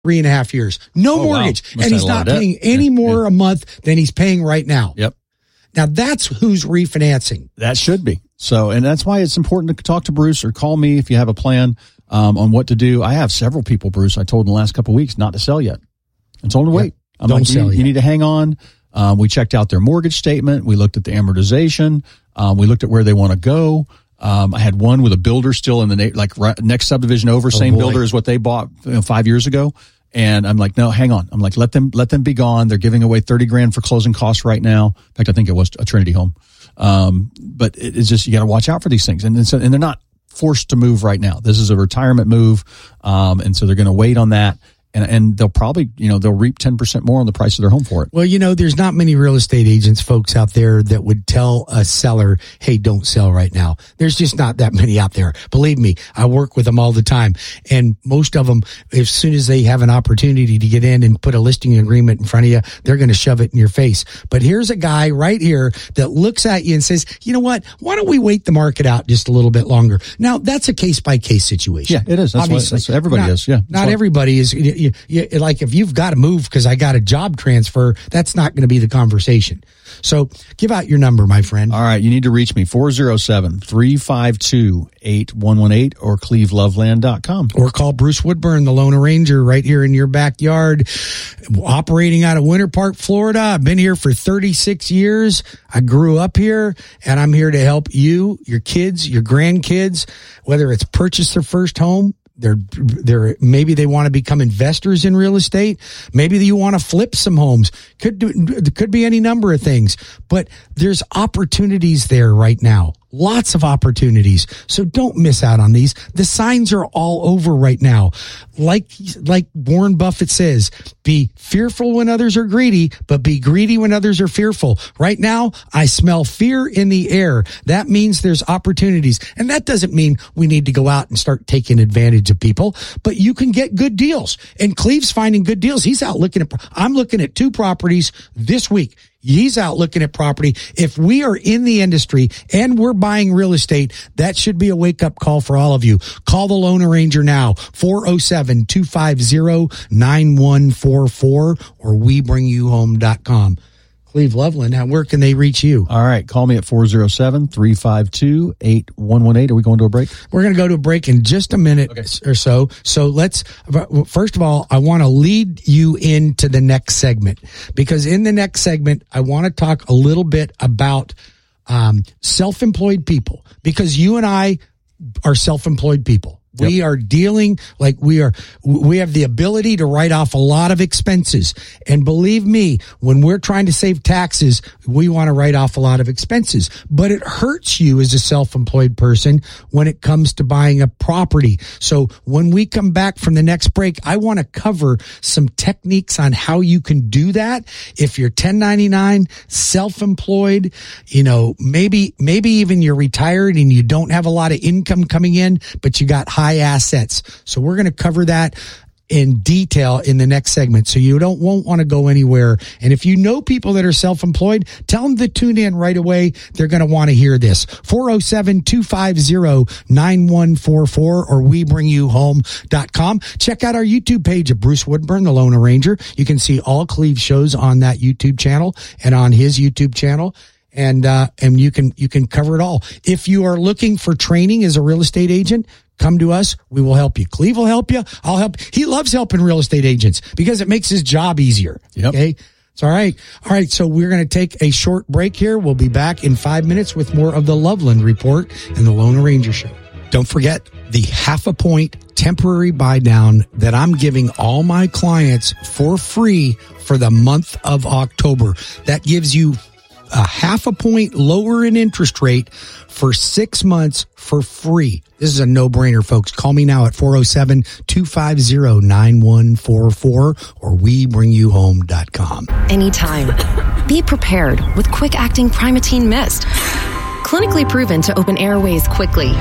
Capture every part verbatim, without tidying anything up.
three and a half years. No oh, mortgage. Wow. And he's not paying any yeah, more yeah. a month than he's paying right now. Yep. Now that's who's refinancing. That should be. So, and that's why it's important to talk to Bruce or call me if you have a plan um, on what to do. I have several people, Bruce, I told in the last couple of weeks not to sell yet. I told them to wait. I'm Don't like, sell you, yet. you need to hang on. Um, we checked out their mortgage statement. We looked at the amortization. Um, we looked at where they want to go. Um, I had one with a builder still in the, na- like right, next subdivision over, oh, same boy. builder as what they bought you know, five years ago. And I'm like, no, hang on. I'm like, let them, let them be gone. They're giving away thirty grand for closing costs right now. In fact, I think it was a Trinity home. Um, but it, it's just, you got to watch out for these things. And, and so, and they're not forced to move right now. This is a retirement move. Um, and so they're going to wait on that. And, and they'll probably, you know, they'll reap ten percent more on the price of their home for it. Well, you know, there's not many real estate agents, folks out there that would tell a seller, hey, don't sell right now. There's just not that many out there. Believe me, I work with them all the time. And most of them, as soon as they have an opportunity to get in and put a listing agreement in front of you, they're going to shove it in your face. But here's a guy right here that looks at you and says, you know what? Why don't we wait the market out just a little bit longer? Now, that's a case by case situation. Yeah, it is. That's Obviously, what that's, everybody not, is. Yeah. Not what, everybody is. You, you, like if you've got to move because I got a job transfer, that's not going to be the conversation. So give out your number, my friend. All right. You need to reach me, four oh seven, three five two, eight one one eight or cleve loveland dot com. Or call Bruce Woodburn, the Lone Ranger, right here in your backyard, operating out of Winter Park, Florida. I've been here for thirty-six years. I grew up here, and I'm here to help you, your kids, your grandkids, whether it's purchase their first home, They're, they're, maybe they want to become investors in real estate. Maybe you want to flip some homes. Could do, could be any number of things, but there's opportunities there right now. Lots of opportunities. So don't miss out on these. The signs are all over right now. Like, like Warren Buffett says, be fearful when others are greedy, but be greedy when others are fearful. Right now, I smell fear in the air. That means there's opportunities. And that doesn't mean we need to go out and start taking advantage of people, but you can get good deals. And Cleve's finding good deals. He's out looking at, I'm looking at two properties this week. He's out looking at property. If we are in the industry and we're buying real estate, that should be a wake-up call for all of you. Call the Lone Ranger now, four oh seven, two five oh, nine one four four or we bring you home dot com. Cleve Loveland, how, where can they reach you? All right. Call me at four oh seven, three five two, eight one one eight. Are we going to a break? We're going to go to a break in just a minute okay. or so. So let's, first of all, I want to lead you into the next segment, because in the next segment, I want to talk a little bit about um, self-employed people, because you and I are self-employed people. Yep. We are dealing like we are, we have the ability to write off a lot of expenses. And believe me, when we're trying to save taxes, we want to write off a lot of expenses. But it hurts you as a self-employed person when it comes to buying a property. So when we come back from the next break, I want to cover some techniques on how you can do that. If you're ten ninety-nine, self-employed, you know, maybe, maybe even you're retired and you don't have a lot of income coming in, but you got high assets. So we're going to cover that in detail in the next segment. So you don't won't want to go anywhere. And if you know people that are self-employed, tell them to tune in right away. They're going to want to hear this. four oh seven, two five oh, nine one four four or we bring you home dot com. Check out our YouTube page of Bruce Woodburn, the Lone Ranger. You can see all Cleve shows on that YouTube channel and on his YouTube channel. And, uh, and you can, you can cover it all. If you are looking for training as a real estate agent, come to us. We will help you. Cleve will help you. I'll help. He loves helping real estate agents because it makes his job easier. Yep. Okay. It's all right. All right. So we're going to take a short break here. We'll be back in five minutes with more of the Loveland Report and the Lone Ranger Show. Don't forget the half a point temporary buy down that I'm giving all my clients for free for the month of October. That gives you a half a point lower in interest rate for six months for free. This is a no-brainer, folks. Call me now at four oh seven, two five oh, nine one four four or we bring you home dot com. Anytime. Be prepared with quick-acting Primatene Mist. Clinically proven to open airways quickly.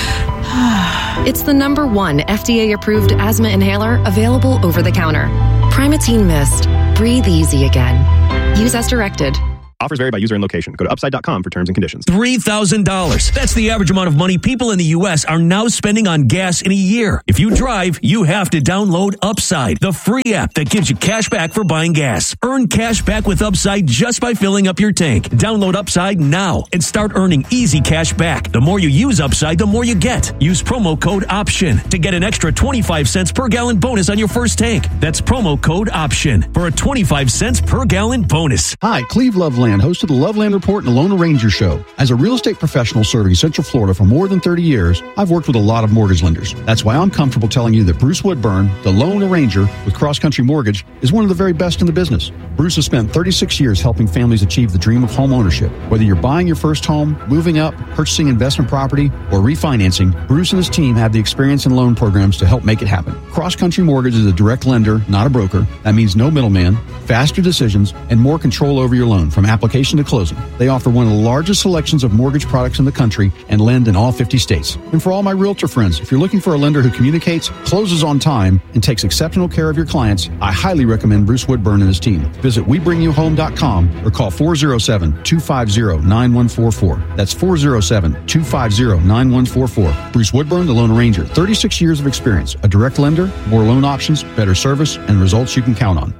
It's the number one F D A-approved asthma inhaler available over the counter. Primatene Mist. Breathe easy again. Use as directed. Offers vary by user and location. Go to upside dot com for terms and conditions. three thousand dollars. That's the average amount of money people in the U S are now spending on gas in a year. If you drive, you have to download Upside, the free app that gives you cash back for buying gas. Earn cash back with Upside just by filling up your tank. Download Upside now and start earning easy cash back. The more you use Upside, the more you get. Use promo code OPTION to get an extra twenty-five cents per gallon bonus on your first tank. That's promo code OPTION for a twenty-five cents per gallon bonus. Hi, Cleve Loveland, host of the Loveland Report and the Lone Ranger Show. As a real estate professional serving Central Florida for more than thirty years, I've worked with a lot of mortgage lenders. That's why I'm comfortable telling you that Bruce Woodburn, the Lone Ranger with Cross Country Mortgage, is one of the very best in the business. Bruce has spent thirty-six years helping families achieve the dream of home ownership. Whether you're buying your first home, moving up, purchasing investment property, or refinancing, Bruce and his team have the experience and loan programs to help make it happen. Cross Country Mortgage is a direct lender, not a broker. That means no middleman, faster decisions, and more control over your loan from application to closing. They offer one of the largest selections of mortgage products in the country and lend in all fifty states. And for all my realtor friends, if you're looking for a lender who communicates, closes on time, and takes exceptional care of your clients, I highly recommend Bruce Woodburn and his team. Visit we bring you home dot com or call four oh seven, two five oh, nine one four four. That's four oh seven, two five oh, nine one four four. Bruce Woodburn, the Lone Ranger, thirty-six years of experience, a direct lender, more loan options, better service, and results you can count on.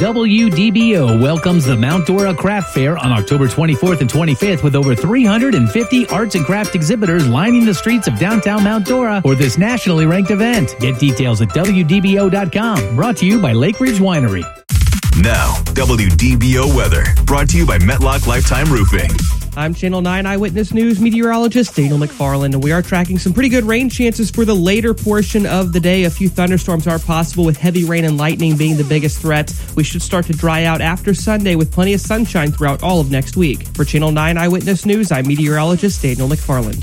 W D B O welcomes the Mount Dora Craft Fair on October twenty-fourth and twenty-fifth with over three hundred fifty arts and craft exhibitors lining the streets of downtown Mount Dora for this nationally ranked event. Get details at W D B O dot com. Brought to you by Lake Ridge Winery. Now, W D B O weather, brought to you by Metlock Lifetime Roofing. I'm Channel nine Eyewitness News meteorologist Daniel McFarland, and we are tracking some pretty good rain chances for the later portion of the day. A few thunderstorms are possible, with heavy rain and lightning being the biggest threats. We should start to dry out after Sunday with plenty of sunshine throughout all of next week. For Channel nine Eyewitness News, I'm meteorologist Daniel McFarland.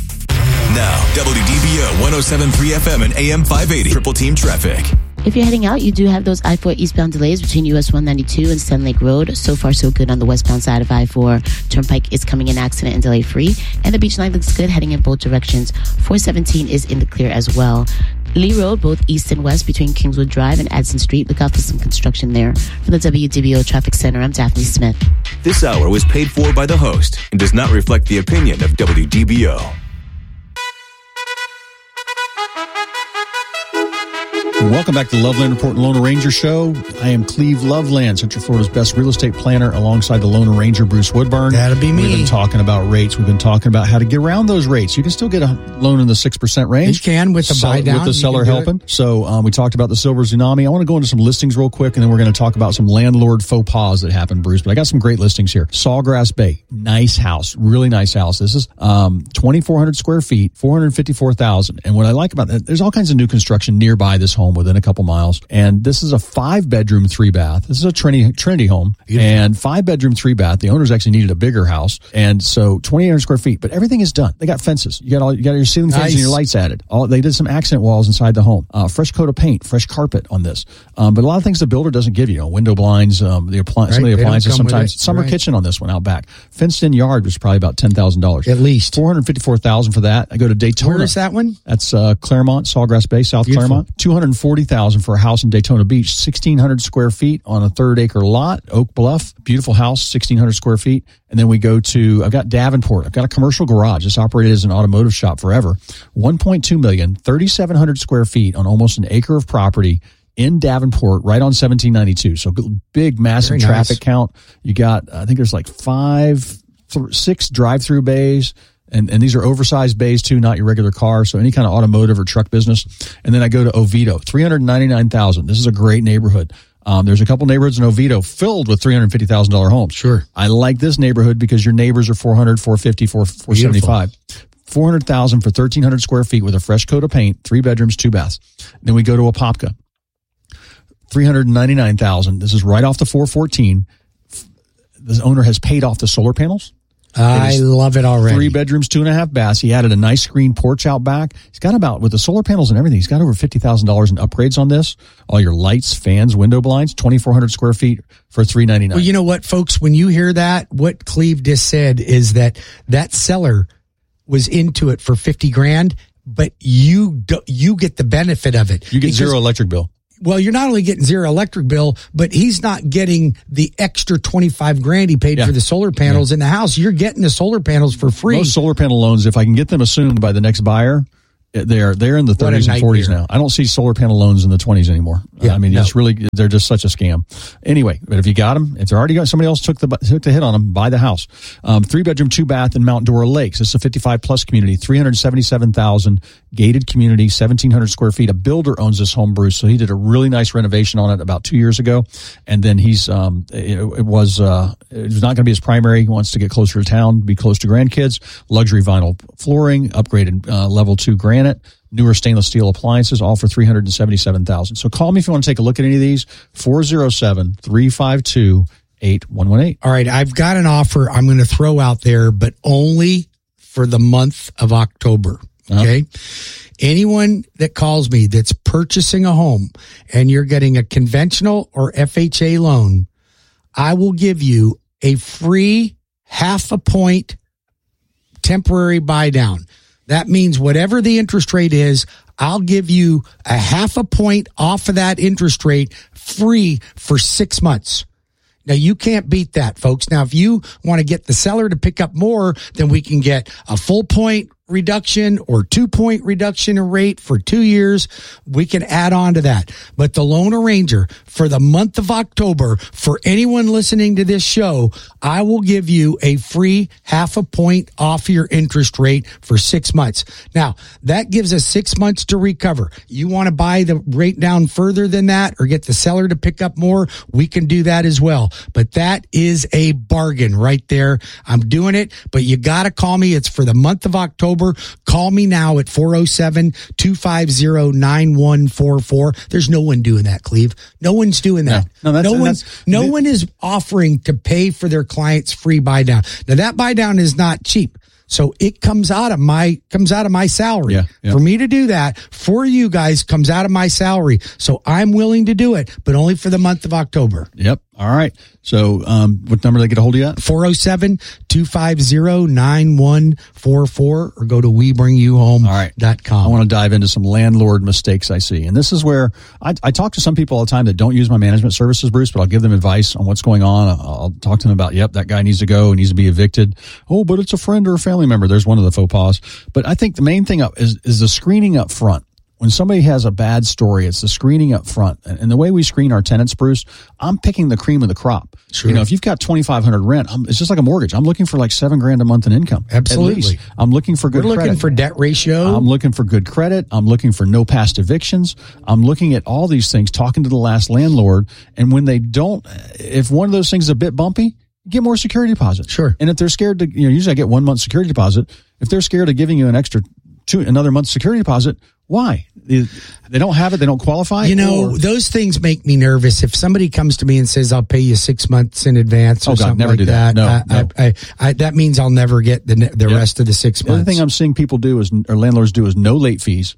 Now, W D B O one oh seven point three F M and A M five eighty, Triple Team Traffic. If you're heading out, you do have those I four eastbound delays between U S one ninety-two and Sun Lake Road. So far, so good on the westbound side of I four. Turnpike is coming in accident and delay free. And the beach line looks good heading in both directions. four seventeen is in the clear as well. Lee Road, both east and west between Kingswood Drive and Addison Street. Look out for some construction there. From the W D B O Traffic Center, I'm Daphne Smith. This hour was paid for by the host and does not reflect the opinion of W D B O. Welcome back to the Loveland Report and Lone Ranger Show. I am Cleve Loveland, Central Florida's best real estate planner, alongside the Lone Ranger, Bruce Woodburn. That'll be me. We've been talking about rates. We've been talking about how to get around those rates. You can still get a loan in the six percent range. You can with the Sell, buy down. With the seller helping. So um, we talked about the Silver Tsunami. I want to go into some listings real quick, and then we're going to talk about some landlord faux pas that happened, Bruce. But I got some great listings here. Sawgrass Bay. Nice house. Really nice house. This is um, twenty-four hundred square feet, four hundred fifty-four thousand dollars. And what I like about that, there's all kinds of new construction nearby this home within a couple miles. And this is a five bedroom, three bath. This is a Trinity, Trinity home. Beautiful. And five bedroom, three bath. The owners actually needed a bigger house. And so twenty-eight hundred square feet, but everything is done. They got fences. You got all, you got your ceiling fans nice. And your lights added. All, they did some accent walls inside the home. Uh, fresh coat of paint, fresh carpet on this. Um, but a lot of things the builder doesn't give you. You know, window blinds, um, the appli- right. some of the they appliances sometimes. Summer right. kitchen on this one out back. Fenced in yard was probably about ten thousand dollars. At least. four hundred fifty-four thousand dollars for that. I go to Daytona. Where is that one? That's uh, Claremont, Sawgrass Bay, South Beautiful. Claremont. two hundred forty thousand dollars for a house in Daytona Beach. sixteen hundred square feet on a third acre lot, Oak Bluff, beautiful house, sixteen hundred square feet. And then we go to, I've got Davenport. I've got a commercial garage. It's operated as an automotive shop forever. one point two million, thirty-seven hundred square feet on almost an acre of property in Davenport, right on seventeen ninety-two. So big, massive Very traffic nice. Count. You got, I think there's like five, th- six drive-through bays. And, and these are oversized bays too, not your regular car. So any kind of automotive or truck business. And then I go to Oviedo, three hundred ninety-nine thousand dollars. This is a great neighborhood. Um, there's a couple neighborhoods in Oviedo filled with three hundred fifty thousand dollars homes. Sure. I like this neighborhood because your neighbors are four hundred, four fifty, four seventy-five. four hundred thousand dollars for thirteen hundred square feet with a fresh coat of paint, three bedrooms, two baths. Then we go to Apopka, three hundred ninety-nine thousand dollars. This is right off the four fourteen. The owner has paid off the solar panels. I love it already. Three bedrooms, two and a half baths. He added a nice screen porch out back. He's got about, with the solar panels and everything, he's got over fifty thousand dollars in upgrades on this. All your lights, fans, window blinds, twenty-four hundred square feet for three ninety-nine. Well, you know what, folks, when you hear that, what Cleve just said is that that seller was into it for fifty grand, but you do, you get the benefit of it. You get because, zero electric bill. Well, you're not only getting zero electric bill, but he's not getting the extra twenty-five grand he paid Yeah. for the solar panels Yeah. in the house. You're getting the solar panels for free. Most solar panel loans, if I can get them assumed by the next buyer, they're they're in the What a thirties and forties nightmare. now. I don't see solar panel loans in the twenties anymore. Yeah, I mean, no. it's really they're just such a scam. Anyway, but if you got them, if they're already got somebody else took the took the hit on them, buy the house. Um, three bedroom, two bath in Mount Dora Lakes. This is a fifty-five plus community, three hundred seventy seven thousand gated community, seventeen hundred square feet. A builder owns this home, Bruce. So he did a really nice renovation on it about two years ago, and then he's um it, it was uh it was not going to be his primary. He wants to get closer to town, be close to grandkids. Luxury vinyl flooring, upgraded uh, level two granite. Newer stainless steel appliances, all for three hundred seventy-seven thousand dollars. So call me if you want to take a look at any of these, four oh seven, three five two, eight one one eight. All right, I've got an offer I'm going to throw out there, but only for the month of October. Okay. Uh-huh. Anyone that calls me that's purchasing a home and you're getting a conventional or F H A loan, I will give you a free half a point temporary buy down. That means whatever the interest rate is, I'll give you a half a point off of that interest rate free for six months. Now, you can't beat that, folks. Now, if you want to get the seller to pick up more, then we can get a full point reduction or two point reduction in rate for two years. We can add on to that. But the loan arranger for the month of October, for anyone listening to this show, I will give you a free half a point off your interest rate for six months. Now, that gives us six months to recover. You want to buy the rate down further than that or get the seller to pick up more? We can do that as well. But that is a bargain right there. I'm doing it, but you got to call me. It's for the month of October. Call me now at four oh seven, two five oh, nine one four four. There's no one doing that, Cleve. No one's doing that. No, no, that's, no one's, that's, no one is offering to pay for their clients' free buy down. Now that buy down is not cheap. So it comes out of my, comes out of my salary. Yeah, yeah. For me to do that for you guys comes out of my salary. So I'm willing to do it, but only for the month of October. Yep. All right. So, um, what number do they get a hold of you at? four oh seven, two five oh, nine one four four or go to we bring you home dot com. I want to dive into some landlord mistakes I see. And this is where I, I talk to some people all the time that don't use my management services, Bruce, but I'll give them advice on what's going on. I'll, I'll talk to them about, yep, that guy needs to go, needs to be evicted. Oh, but it's a friend or a family member. There's one of the faux pas. But I think the main thing up is, is the screening up front. When somebody has a bad story, it's the screening up front. And the way we screen our tenants, Bruce, I'm picking the cream of the crop. Sure. You know, if you've got twenty-five hundred rent, I'm, it's just like a mortgage. I'm looking for like seven grand a month in income. Absolutely. At least. I'm looking for good We're looking credit. for debt ratio. I'm looking for good credit. I'm looking for no past evictions. I'm looking at all these things, talking to the last landlord. And when they don't, if one of those things is a bit bumpy, get more security deposit. Sure. And if they're scared to, you know, usually I get one month security deposit. If they're scared of giving you an extra two, another month security deposit, why? They, they don't have it. They don't qualify. You know, or, those things make me nervous. If somebody comes to me and says, I'll pay you six months in advance or Oh, God, something never like do that. No, I, no. I, I, I, that means I'll never get the the Yep. rest of the six the other months. thing I'm seeing people do is, or landlords do, is no late fees.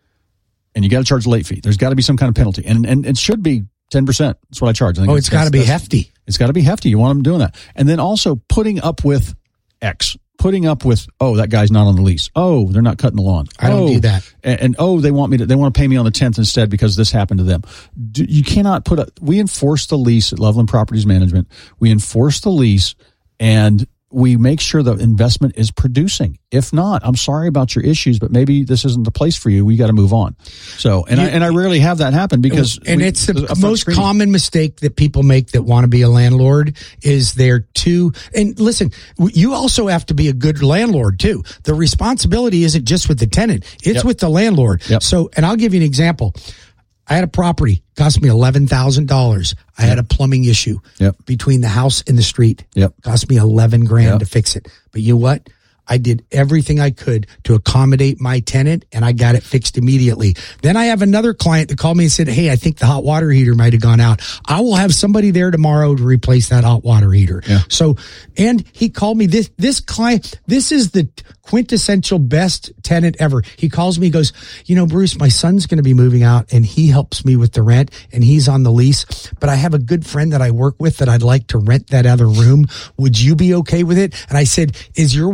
And you got to charge a late fee. There's got to be some kind of penalty. And, and it should be ten percent. That's what I charge. I think oh, it's got to be that's- hefty. It's got to be hefty. You want them doing that. And then also putting up with X. Putting up with, oh, that guy's not on the lease. Oh, they're not cutting the lawn. I don't oh, do that. And, and oh, they want me to, they want to pay me on the tenth instead because this happened to them. Do, you cannot put a, we enforce the lease at Loveland Properties Management. We enforce the lease and we make sure the investment is producing. If not, I'm sorry about your issues, but maybe this isn't the place for you. We got to move on. So, and You- I, and I rarely have that happen because, and we- it's the upfront most screening. common mistake that people make that want to be a landlord is they're too, and listen, you also have to be a good landlord too. The responsibility isn't just with the tenant. It's Yep. with the landlord. Yep. So, and I'll give you an example. I had a property, cost me eleven thousand dollars. I had a plumbing issue Yep. between the house and the street. Yep. Cost me eleven grand Yep. to fix it. But you know what? I did everything I could to accommodate my tenant and I got it fixed immediately. Then I have another client that called me and said, hey, I think the hot water heater might have gone out. I will have somebody there tomorrow to replace that hot water heater. Yeah. So, and he called me this, this client, this is the quintessential best tenant ever. He calls me, he goes, you know, Bruce, my son's going to be moving out and he helps me with the rent and he's on the lease, but I have a good friend that I work with that I'd like to rent that other room. Would you be okay with it? And I said, is your wife okay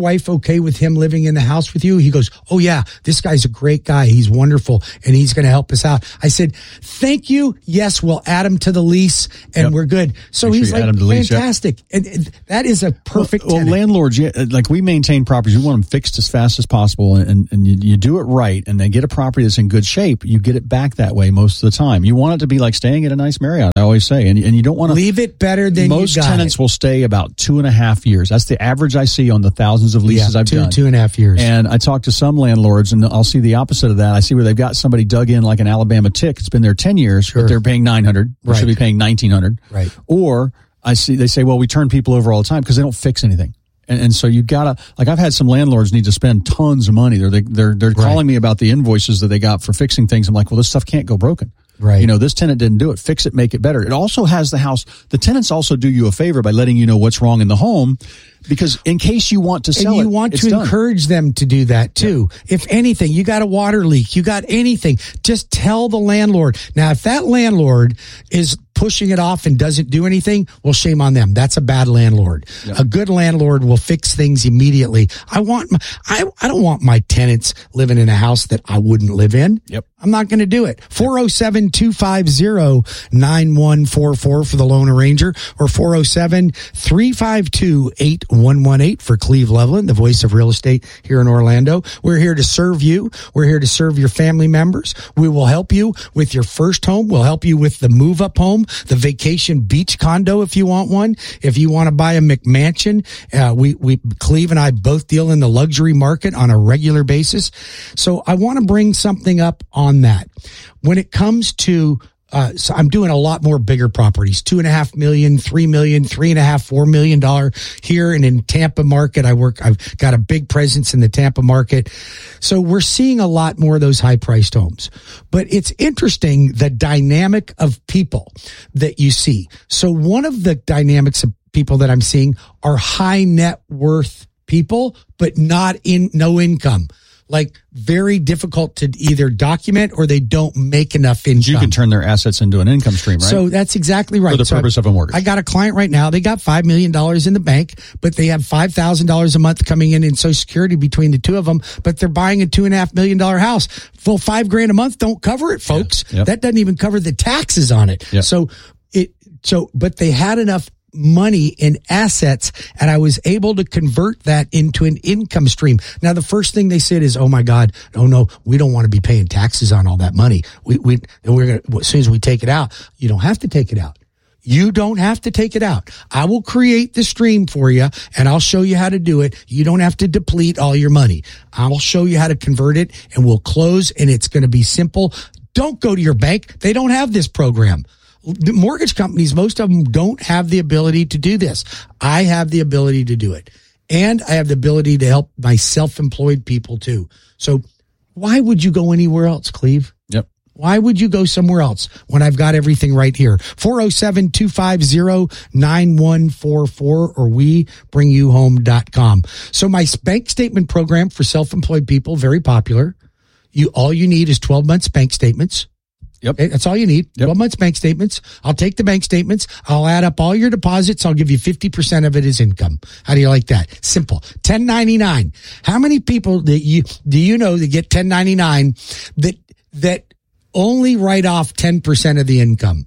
okay with him living in the house with you? He goes, oh yeah, this guy's a great guy. He's wonderful and he's going to help us out. I said, thank you. Yes, we'll add him to the lease and Yep. we're good. So Make he's sure you add like, him to the lease, yep. fantastic. And, and that is a perfect Well, well tenant. landlords, yeah, like we maintain properties, we want them fixed as fast as possible, and, and you, you do it right, and they get a property that's in good shape, you get it back that way most of the time. You want it to be like staying at a nice Marriott, I always say, and, and you don't want to leave it better than most you got tenants it. will stay about two and a half years. That's the average I see on the thousands of leases Yeah, I've two, done. two and a half years. And I talk to some landlords, and I'll see the opposite of that. I see where they've got somebody dug in like an Alabama tick. It's been there ten years, Sure. but they're paying nine hundred. They Right. should be paying nineteen hundred. Right. Or I see they say, well, we turn people over all the time because they don't fix anything. And, and so you gotta, like I've had some landlords need to spend tons of money. They're, they, they're, they're Right. calling me about the invoices that they got for fixing things. I'm like, well, this stuff can't go broken. Right. You know, this tenant didn't do it. Fix it, make it better. It also has the house. The tenants also do you a favor by letting you know what's wrong in the home, because in case you want to sell and you it, want it's to done. encourage them to do that too. Yeah. If anything, you got a water leak, you got anything, just tell the landlord. Now, if that landlord is pushing it off and doesn't do anything, well, shame on them. That's a bad landlord. Yeah. A good landlord will fix things immediately. I want my, I, I don't want my tenants living in a house that I wouldn't live in. Yep. I'm not going to do it. four oh seven, two five oh, nine one four four for the Lone Ranger, or four oh seven, three five two, eight one one eight for Cleve Loveland, the voice of real estate here in Orlando. We're here to serve you. We're here to serve your family members. We will help you with your first home. We'll help you with the move up home, the vacation beach condo if you want one. If you want to buy a McMansion, uh, we, we, Cleve and I both deal in the luxury market on a regular basis. So I want to bring something up on that. When it comes to Uh, so I'm doing a lot more bigger properties, two and a half million, three million, three and a half, four million dollar here and in Tampa market. I work, I've got a big presence in the Tampa market. So we're seeing a lot more of those high priced homes, but it's interesting the dynamic of people that you see. So one of the dynamics of people that I'm seeing are high net worth people, but not in no income. Like very difficult to either document or they don't make enough income. You can turn their assets into an income stream, right? So that's exactly right. For the so purpose I, of a mortgage. I got a client right now. They got five million dollars in the bank, but they have five thousand dollars a month coming in in Social Security between the two of them, but they're buying a two and a half million dollar house. Full five grand a month don't cover it, folks. Yeah. Yep. That doesn't even cover the taxes on it. Yep. So it, so, but they had enough money in assets and I was able to convert that into an income stream. Now, the first thing they said is, oh my God, oh no, we don't want to be paying taxes on all that money. We, we, we're going to, as soon as we take it out, you don't have to take it out. You don't have to take it out. I will create the stream for you and I'll show you how to do it. You don't have to deplete all your money. I'll show you how to convert it and we'll close and it's going to be simple. Don't go to your bank. They don't have this program. The mortgage companies, most of them don't have the ability to do this. I have the ability to do it. And I have the ability to help my self-employed people too. So why would you go anywhere else, Cleve? Yep. Why would you go somewhere else when I've got everything right here? four oh seven, two five oh, nine one four four or we bring you home dot com. So my bank statement program for self-employed people, very popular. You, all you need is twelve months bank statements. Yep. Okay, that's all you need. Yep. twelve months bank statements. I'll take the bank statements. I'll add up all your deposits. I'll give you fifty percent of it as income. How do you like that? Simple. ten ninety-nine. How many people that you, do you know that get ten ninety-nine that, that only write off ten percent of the income?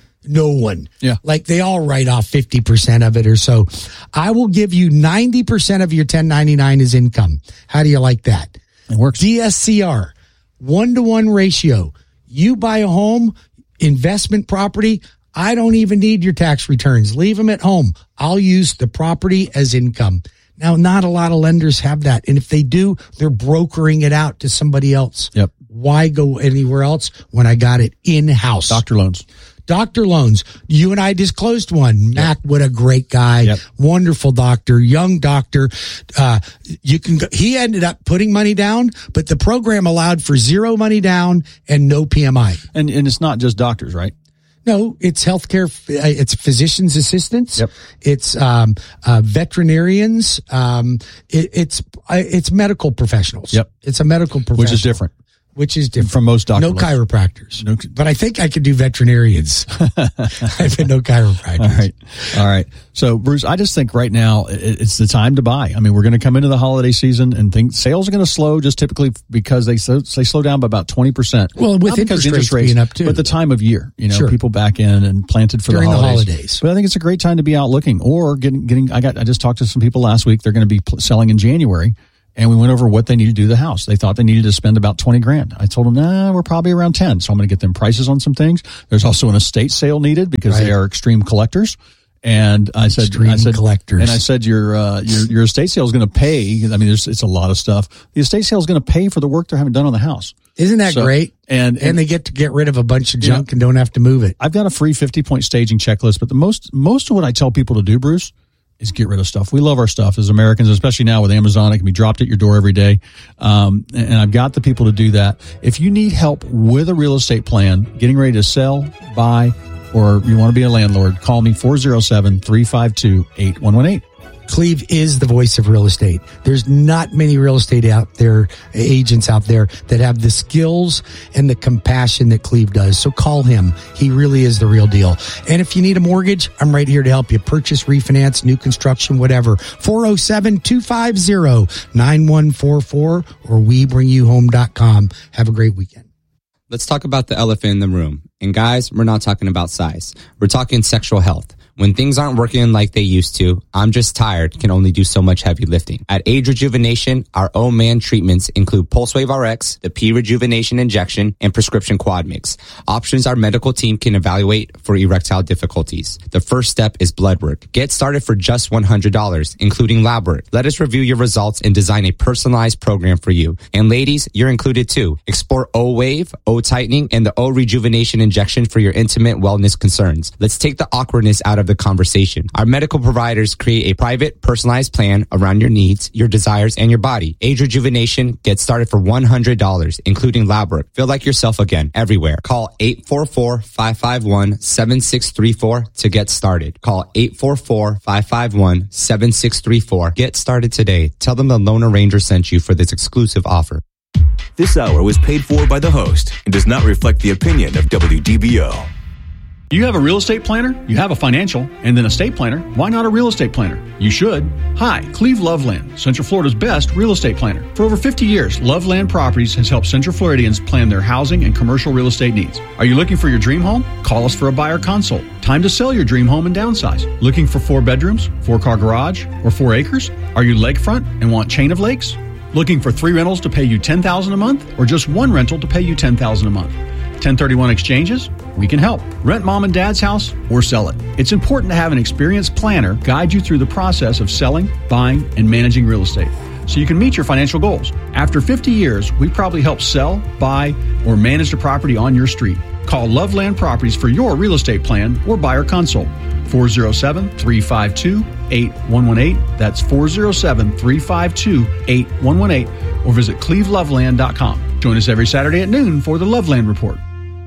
No one. Yeah. Like they all write off fifty percent of it or so. I will give you ninety percent of your ten ninety-nine as income. How do you like that? It works. D S C R, one to one ratio. You buy a home, investment property. I don't even need your tax returns. Leave them at home. I'll use the property as income. Now, not a lot of lenders have that. And if they do, they're brokering it out to somebody else. Yep. Why go anywhere else when I got it in-house? Doctor loans. Doctor loans. You and I disclosed one. Mac, what a great guy. Yep. Wonderful doctor, young doctor. Uh, you can go, he ended up putting money down, but the program allowed for zero money down and no P M I. And and it's not just doctors, right? No, it's healthcare. It's physician's assistants. Yep. It's um, uh, veterinarians. Um, it, it's uh, it's medical professionals. Yep. It's a medical professional. Which is different. which is different from most doctors. No chiropractors, no, but I think I could do veterinarians. I've been no chiropractors. All right, all right. So, Bruce, I just think right now it's the time to buy. I mean, we're going to come into the holiday season and think sales are going to slow just typically because they they slow down by about twenty percent. Well, with interest, interest rates being up too, but the time of year, you know, sure. people back in and planted for during the holidays. the holidays. But I think it's a great time to be out looking or getting getting. I got I just talked to some people last week. They're going to be selling in January. And we went over what they needed to do to the house. They thought they needed to spend about twenty grand. I told them, nah, we're probably around ten. So I'm going to get them prices on some things. There's also an estate sale needed because right. they are extreme collectors. And I said, extreme I said, collectors. And I said, your, uh, your, your estate sale is going to pay. I mean, there's, it's a lot of stuff. The estate sale is going to pay for the work they're having done on the house. Isn't that so, great? And, and, and they get to get rid of a bunch of junk know, and don't have to move it. I've got a free fifty point staging checklist, but the most, most of what I tell people to do, Bruce, is get rid of stuff. We love our stuff as Americans, especially now with Amazon. It can be dropped at your door every day. Um, and I've got the people to do that. If you need help with a real estate plan, getting ready to sell, buy, or you want to be a landlord, call me four oh seven, three five two, eight one one eight. Cleve is the voice of real estate. There's not many real estate out there, agents out there that have the skills and the compassion that Cleve does. So call him. He really is the real deal. And if you need a mortgage, I'm right here to help you. Purchase, refinance, new construction, whatever. four oh seven, two five oh, nine one four four or we bring you home dot com. Have a great weekend. Let's talk about the elephant in the room. And guys, we're not talking about size. We're talking sexual health. When things aren't working like they used to, I'm Just Tired can only do so much heavy lifting. At Age Rejuvenation, our Oh Man treatments include Pulsewave R X, the P Rejuvenation Injection, and Prescription Quad Mix. Options our medical team can evaluate for erectile difficulties. The first step is blood work. Get started for just one hundred dollars, including lab work. Let us review your results and design a personalized program for you. And ladies, you're included too. Explore O-Wave, O-Tightening, and the O-Rejuvenation Injection for your intimate wellness concerns. Let's take the awkwardness out of the conversation. Our medical providers create a private, personalized plan around your needs, your desires, and your body. Age Rejuvenation gets started for one hundred dollars, including lab work. Feel like yourself again, everywhere. Call eight four four, five five one, seven six three four to get started. Call eight four four, five five one, seven six three four. Get started today. Tell them the Lone Ranger sent you for this exclusive offer. This hour was paid for by the host and does not reflect the opinion of W D B O. You have a real estate planner, you have a financial, and then a estate planner. Why not a real estate planner? You should. Hi, Cleve Loveland, Central Florida's best real estate planner. For over fifty years, Loveland Properties has helped Central Floridians plan their housing and commercial real estate needs. Are you looking for your dream home? Call us for a buyer consult. Time to sell your dream home and downsize. Looking for four bedrooms, four-car garage, or four acres? Are you lakefront and want chain of lakes? Looking for three rentals to pay you ten thousand dollars a month, or just one rental to pay you ten thousand dollars a month? ten thirty-one exchanges? We can help. Rent mom and dad's house or sell it. It's important to have an experienced planner guide you through the process of selling, buying, and managing real estate so you can meet your financial goals. After fifty years, we probably help sell, buy, or manage the property on your street. Call Loveland Properties for your real estate plan or buyer consult. four oh seven, three five two, eight one one eight. That's four oh seven, three five two, eight one one eight. Or visit cleve loveland dot com. Join us every Saturday at noon for the Loveland Report.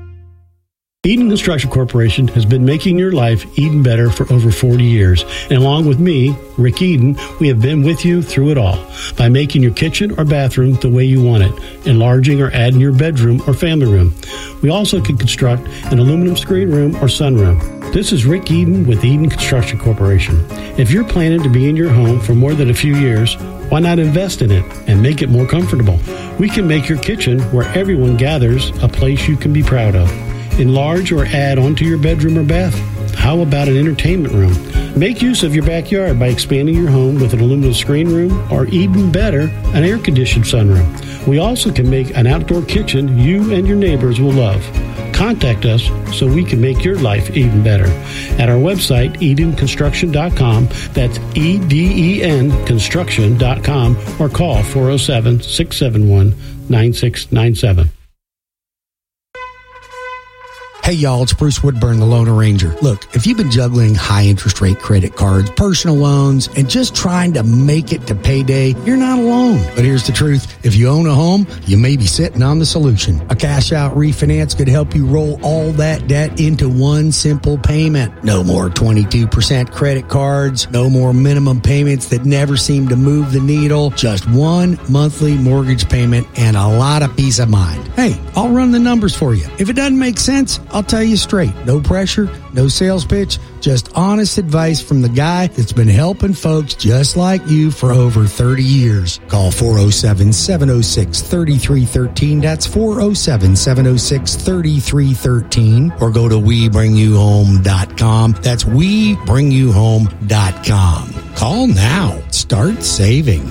Eden Construction Corporation has been making your life Eden better for over forty years. And along with me, Rick Eden, we have been with you through it all by making your kitchen or bathroom the way you want it, enlarging or adding your bedroom or family room. We also can construct an aluminum screen room or sunroom. This is Rick Eden with Eden Construction Corporation. If you're planning to be in your home for more than a few years, why not invest in it and make it more comfortable? We can make your kitchen where everyone gathers a place you can be proud of. Enlarge or add onto your bedroom or bath. How about an entertainment room? Make use of your backyard by expanding your home with an aluminum screen room or even better, an air-conditioned sunroom. We also can make an outdoor kitchen you and your neighbors will love. Contact us so we can make your life even better. At our website, eden construction dot com, that's E D E N construction dot com, or call four oh seven, six seven one, nine six nine seven. Hey y'all, it's Bruce Woodburn, the Loan Arranger. Look, if you've been juggling high interest rate credit cards, personal loans, and just trying to make it to payday, you're not alone. But here's the truth. If you own a home, you may be sitting on the solution. A cash out refinance could help you roll all that debt into one simple payment. No more twenty-two percent credit cards, no more minimum payments that never seem to move the needle, just one monthly mortgage payment and a lot of peace of mind. Hey, I'll run the numbers for you. If it doesn't make sense, I'll tell you straight. No pressure, no sales pitch, just honest advice from the guy that's been helping folks just like you for over thirty years. Call four oh seven, seven oh six, three three one three. That's four oh seven, seven oh six, three three one three. Or go to we bring you home dot com. That's we bring you home dot com. Call now. Start saving.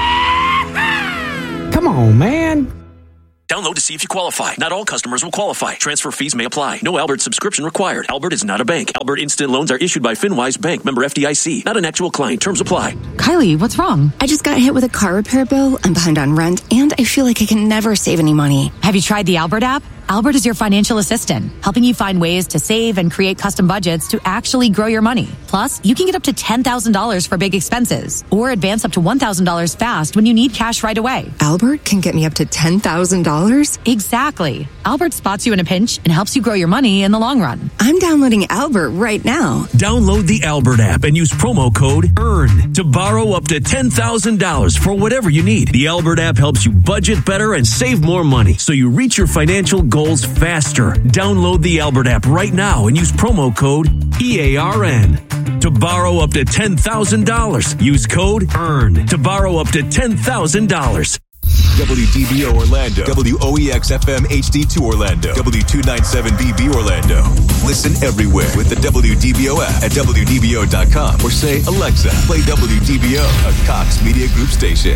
Come on, man. Download to see if you qualify. Not all customers will qualify. Transfer fees may apply. No Albert subscription required. Albert is not a bank. Albert Instant Loans are issued by FinWise Bank, member F D I C. Not an actual client. Terms apply. Kylie, what's wrong? I just got hit with a car repair bill. I'm behind on rent, and I feel like I can never save any money. Have you tried the Albert app? Albert is your financial assistant, helping you find ways to save and create custom budgets to actually grow your money. Plus, you can get up to ten thousand dollars for big expenses or advance up to one thousand dollars fast when you need cash right away. Albert can get me up to ten thousand dollars? Exactly. Albert spots you in a pinch and helps you grow your money in the long run. I'm downloading Albert right now. Download the Albert app and use promo code EARN to borrow up to ten thousand dollars for whatever you need. The Albert app helps you budget better and save more money so you reach your financial goals goals faster. Download the Albert app right now and use promo code E A R N to borrow up to ten thousand dollars. Use code EARN to borrow up to ten thousand dollars. W D B O Orlando, W O E X F M H D two Orlando, W two ninety-seven B B Orlando. Listen everywhere with the W D B O app at W D B O dot com or say, Alexa, play W D B O, a Cox Media Group station.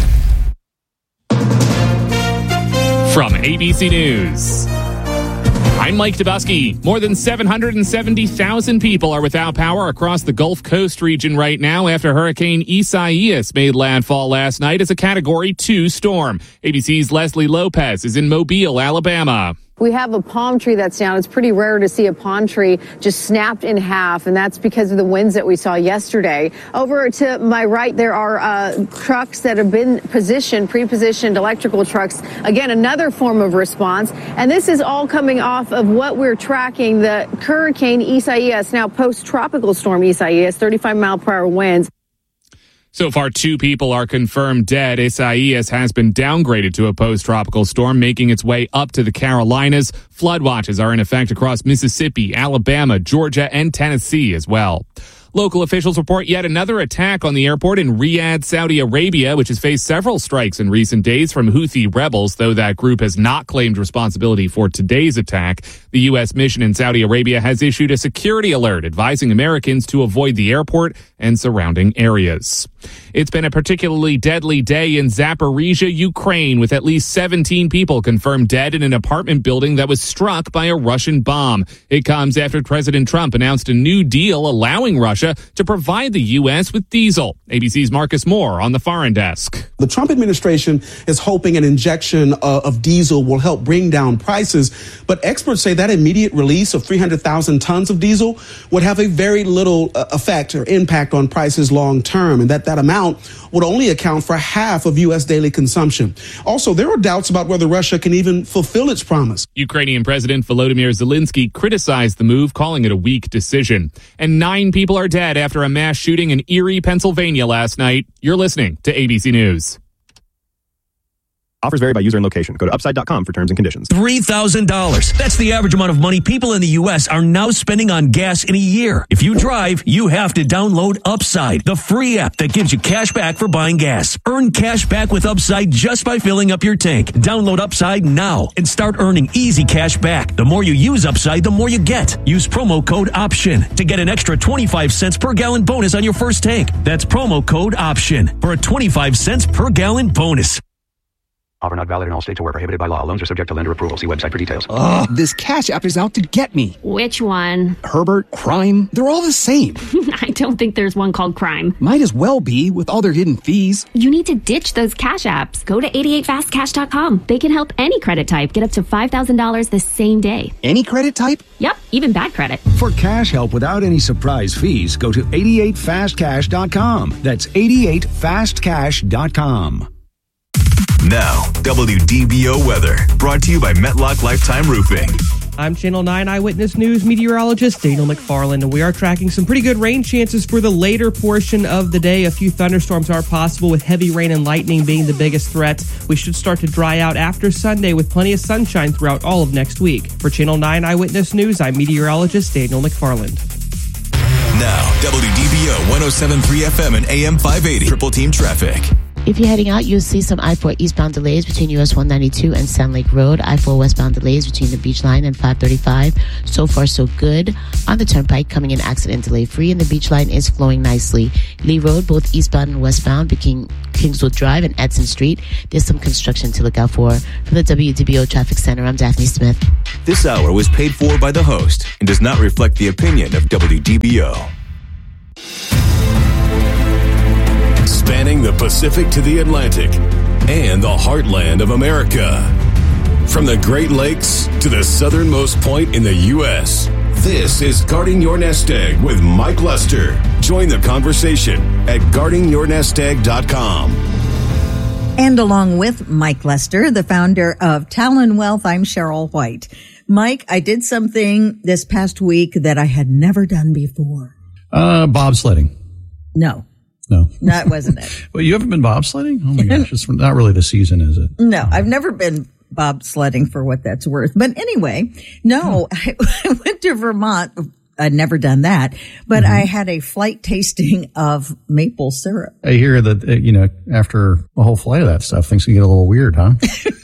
From A B C News, I'm Mike Dubusky. More than seven hundred seventy thousand people are without power across the Gulf Coast region right now after Hurricane Isaias made landfall last night as a Category two storm. A B C's Leslie Lopez is in Mobile, Alabama. We have a palm tree that's down. It's pretty rare to see a palm tree just snapped in half, and that's because of the winds that we saw yesterday. Over to my right, there are uh, trucks that have been positioned, pre-positioned electrical trucks. Again, another form of response. And this is all coming off of what we're tracking, the Hurricane Isaias, now post-tropical storm Isaias, thirty-five mile per hour winds. So far, two people are confirmed dead. Isaias has been downgraded to a post-tropical storm, making its way up to the Carolinas. Flood watches are in effect across Mississippi, Alabama, Georgia, and Tennessee as well. Local officials report yet another attack on the airport in Riyadh, Saudi Arabia, which has faced several strikes in recent days from Houthi rebels, though that group has not claimed responsibility for today's attack. The U S mission in Saudi Arabia has issued a security alert advising Americans to avoid the airport and surrounding areas. It's been a particularly deadly day in Zaporizhia, Ukraine, with at least seventeen people confirmed dead in an apartment building that was struck by a Russian bomb. It comes after President Trump announced a new deal allowing Russia to provide the U S with diesel. A B C's Marcus Moore on the foreign desk. The Trump administration is hoping an injection uh, of diesel will help bring down prices, but experts say that immediate release of three hundred thousand tons of diesel would have a very little uh, effect or impact on prices long term, and that that amount would only account for half of U S daily consumption. Also, there are doubts about whether Russia can even fulfill its promise. Ukrainian President Volodymyr Zelensky criticized the move, calling it a weak decision. And nine people are dead after a mass shooting in Erie, Pennsylvania last night. You're listening to A B C News. Offers vary by user and location. Go to upside dot com for terms and conditions. three thousand dollars. That's the average amount of money people in the U S are now spending on gas in a year. If you drive, you have to download Upside, the free app that gives you cash back for buying gas. Earn cash back with Upside just by filling up your tank. Download Upside now and start earning easy cash back. The more you use Upside, the more you get. Use promo code OPTION to get an extra twenty-five cents per gallon bonus on your first tank. That's promo code OPTION for a twenty-five cents per gallon bonus. Offer not valid in all states or where prohibited by law. Loans are subject to lender approval. See website for details. Ugh, this Cash App is out to get me. Which one? Herbert, Crime, they're all the same. I don't think there's one called Crime. Might as well be with all their hidden fees. You need to ditch those Cash Apps. Go to eighty-eight fast cash dot com. They can help any credit type get up to five thousand dollars the same day. Any credit type? Yep, even bad credit. For cash help without any surprise fees, go to eighty-eight fast cash dot com. That's eighty-eight fast cash dot com. Now, W D B O weather, brought to you by Metlock Lifetime Roofing. I'm Channel nine Eyewitness News meteorologist Daniel McFarland, and we are tracking some pretty good rain chances for the later portion of the day. A few thunderstorms are possible, with heavy rain and lightning being the biggest threats. We should start to dry out after Sunday with plenty of sunshine throughout all of next week. For Channel nine Eyewitness News, I'm meteorologist Daniel McFarland. Now, W D B O one oh seven point three F M and A M five eighty. Triple Team Traffic. If you're heading out, you'll see some I four eastbound delays between U S one ninety-two and Sand Lake Road. I four westbound delays between the Beach Line and five thirty-five. So far, so good. On the Turnpike, coming in accident delay free, and the Beach Line is flowing nicely. Lee Road, both eastbound and westbound, between Kingswood Drive and Edson Street. There's some construction to look out for. From the W D B O Traffic Center, I'm Daphne Smith. This hour was paid for by the host and does not reflect the opinion of W D B O. Spanning the Pacific to the Atlantic and the heartland of America. From the Great Lakes to the southernmost point in the U S, this is Guarding Your Nest Egg with Mike Lester. Join the conversation at guarding your nest egg dot com. And along with Mike Lester, the founder of Talon Wealth, I'm Cheryl White. Mike, I did something this past week that I had never done before. Uh, bobsledding. No. No. That wasn't it. Well, you haven't been bobsledding? Oh my gosh, it's not really the season, is it? No, I've never been bobsledding for what that's worth. But anyway, no, I, I went to Vermont. I'd never done that, but mm-hmm. I had a flight tasting of maple syrup. I hear that, uh, you know, after a whole flight of that stuff, things can get a little weird, huh?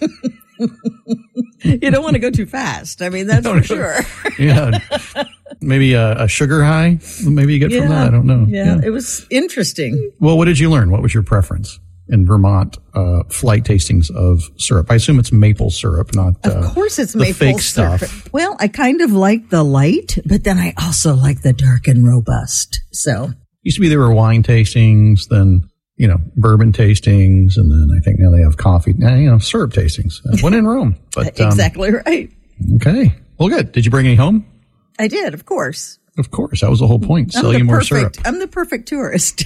You don't want to go too fast. I mean, that's for sure. Yeah. Maybe a, a sugar high, maybe you get yeah. from that. I don't know. Yeah, yeah, it was interesting. Well, what did you learn? What was your preference in Vermont uh, flight tastings of syrup? I assume it's maple syrup, not uh, Of course it's the maple fake syrup. stuff. Well, I kind of like the light, but then I also like the dark and robust. So used to be there were wine tastings, then, you know, bourbon tastings, and then I think now they have coffee, now, you know, syrup tastings. One in Rome. But, um, exactly right. Okay. Well, good. Did you bring any home? I did, of course. Of course. That was the whole point. Sell you more perfect, syrup. I'm the perfect tourist.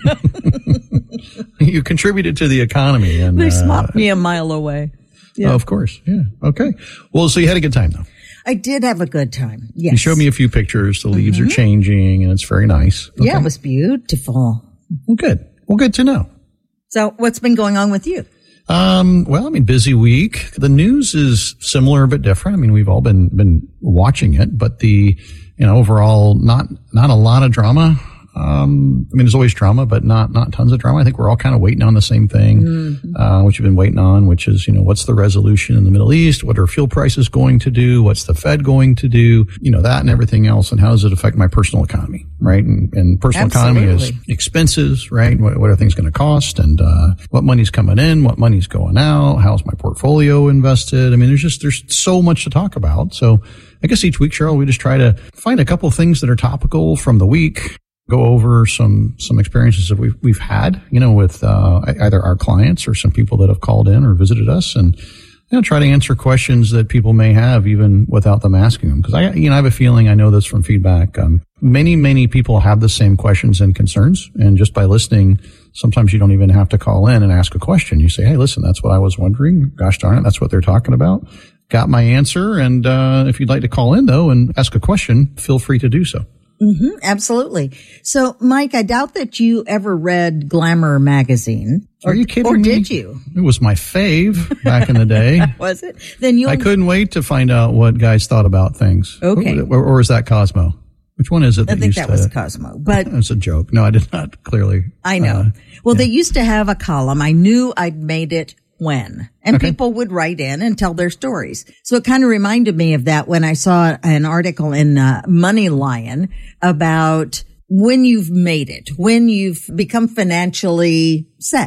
You contributed to the economy. And they uh, swapped me a mile away. Yeah. Oh, of course. Yeah. Okay. Well, so you had a good time, though. I did have a good time. Yes. You showed me a few pictures. The leaves mm-hmm. are changing, and it's very nice. Okay. Yeah, it was beautiful. Well, good. Well, good to know. So what's been going on with you? Um, well, I mean, busy week. The news is similar but different. I mean, we've all been, been watching it, but the, you know, overall, not, not a lot of drama. Um, I mean, there's always drama, but not, not tons of drama. I think we're all kind of waiting on the same thing, mm-hmm. uh, which you've been waiting on, which is, you know, what's the resolution in the Middle East? What are fuel prices going to do? What's the Fed going to do? You know, that and everything else. And how does it affect my personal economy? Right. And, and personal Absolutely. economy is expenses, right? What, what are things going to cost? And, uh, what money's coming in? What money's going out? How's my portfolio invested? I mean, there's just, there's so much to talk about. So I guess each week, Cheryl, we just try to find a couple things that are topical from the week. Go over some, some experiences that we've, we've had, you know, with, uh, either our clients or some people that have called in or visited us, and, you know, try to answer questions that people may have even without them asking them. Cause I, you know, I have a feeling, I know this from feedback. Um, many, many people have the same questions and concerns. And just by listening, sometimes you don't even have to call in and ask a question. You say, hey, listen, that's what I was wondering. Gosh darn it. That's what they're talking about. Got my answer. And, uh, if you'd like to call in though and ask a question, feel free to do so. Mm-hmm, absolutely. So, Mike, I doubt that you ever read Glamour magazine. Or, Are you kidding or me? Or did you? It was my fave back in the day. Was it? Then you. I couldn't wait to find out what guys thought about things. Okay. Or, or is that Cosmo? Which one is it? I that think used that to, was Cosmo, but it's a joke. No, I did not. Clearly, I know. Uh, well, yeah. They used to have a column. I knew I'd made it when, and okay. people would write in and tell their stories. So it kind of reminded me of that when I saw an article in uh, Money Lion about when you've made it, when you've become financially set.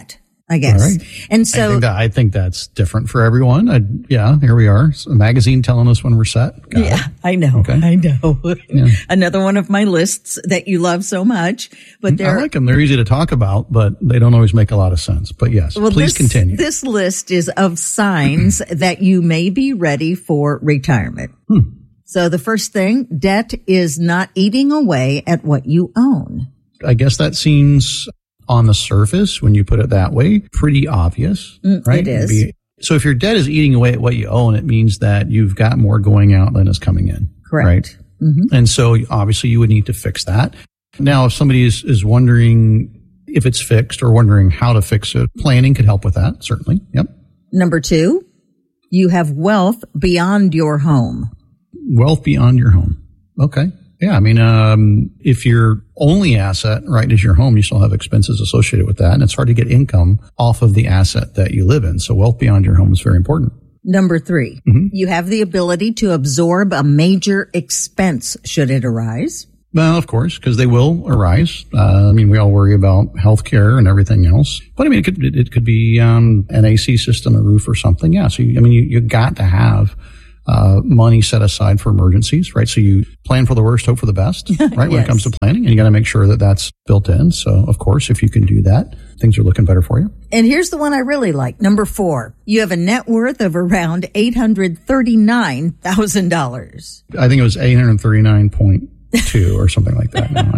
I guess. All right. And so I think, that, I think that's different for everyone. I, yeah, here we are. It's a magazine telling us when we're set. Got yeah, it. I know. Okay. I know. Yeah. Another one of my lists that you love so much, but I they're like them. They're easy to talk about, but they don't always make a lot of sense. But yes, well, please this, continue. This list is of signs that you may be ready for retirement. Hmm. So the first thing, debt is not eating away at what you own. I guess that seems on the surface, when you put it that way, pretty obvious, Mm, right? it is. Maybe- So if your debt is eating away at what you own, it means that you've got more going out than is coming in. Correct. Right? Mm-hmm. And so obviously you would need to fix that. Now, if somebody is, is wondering if it's fixed or wondering how to fix it, planning could help with that, certainly. Yep. Number two, you have wealth beyond your home. Wealth beyond your home. Okay. Yeah. I mean, um, if your only asset, right, is your home, you still have expenses associated with that. And it's hard to get income off of the asset that you live in. So wealth beyond your home is very important. Number three, Mm-hmm. you have the ability to absorb a major expense should it arise. Well, of course, because they will arise. Uh, I mean, we all worry about health care and everything else. But I mean, it could, it, it could be, um, an A C system, a roof or something. Yeah. So, you, I mean, you, you got to have Uh, money set aside for emergencies, right? So you plan for the worst, hope for the best, right? When Yes. it comes to planning, and you got to make sure that that's built in. So, of course, if you can do that, things are looking better for you. And here's the one I really like. Number four, you have a net worth of around eight hundred thirty-nine thousand dollars. I think it was eight hundred thirty-nine point two or something like that. No, I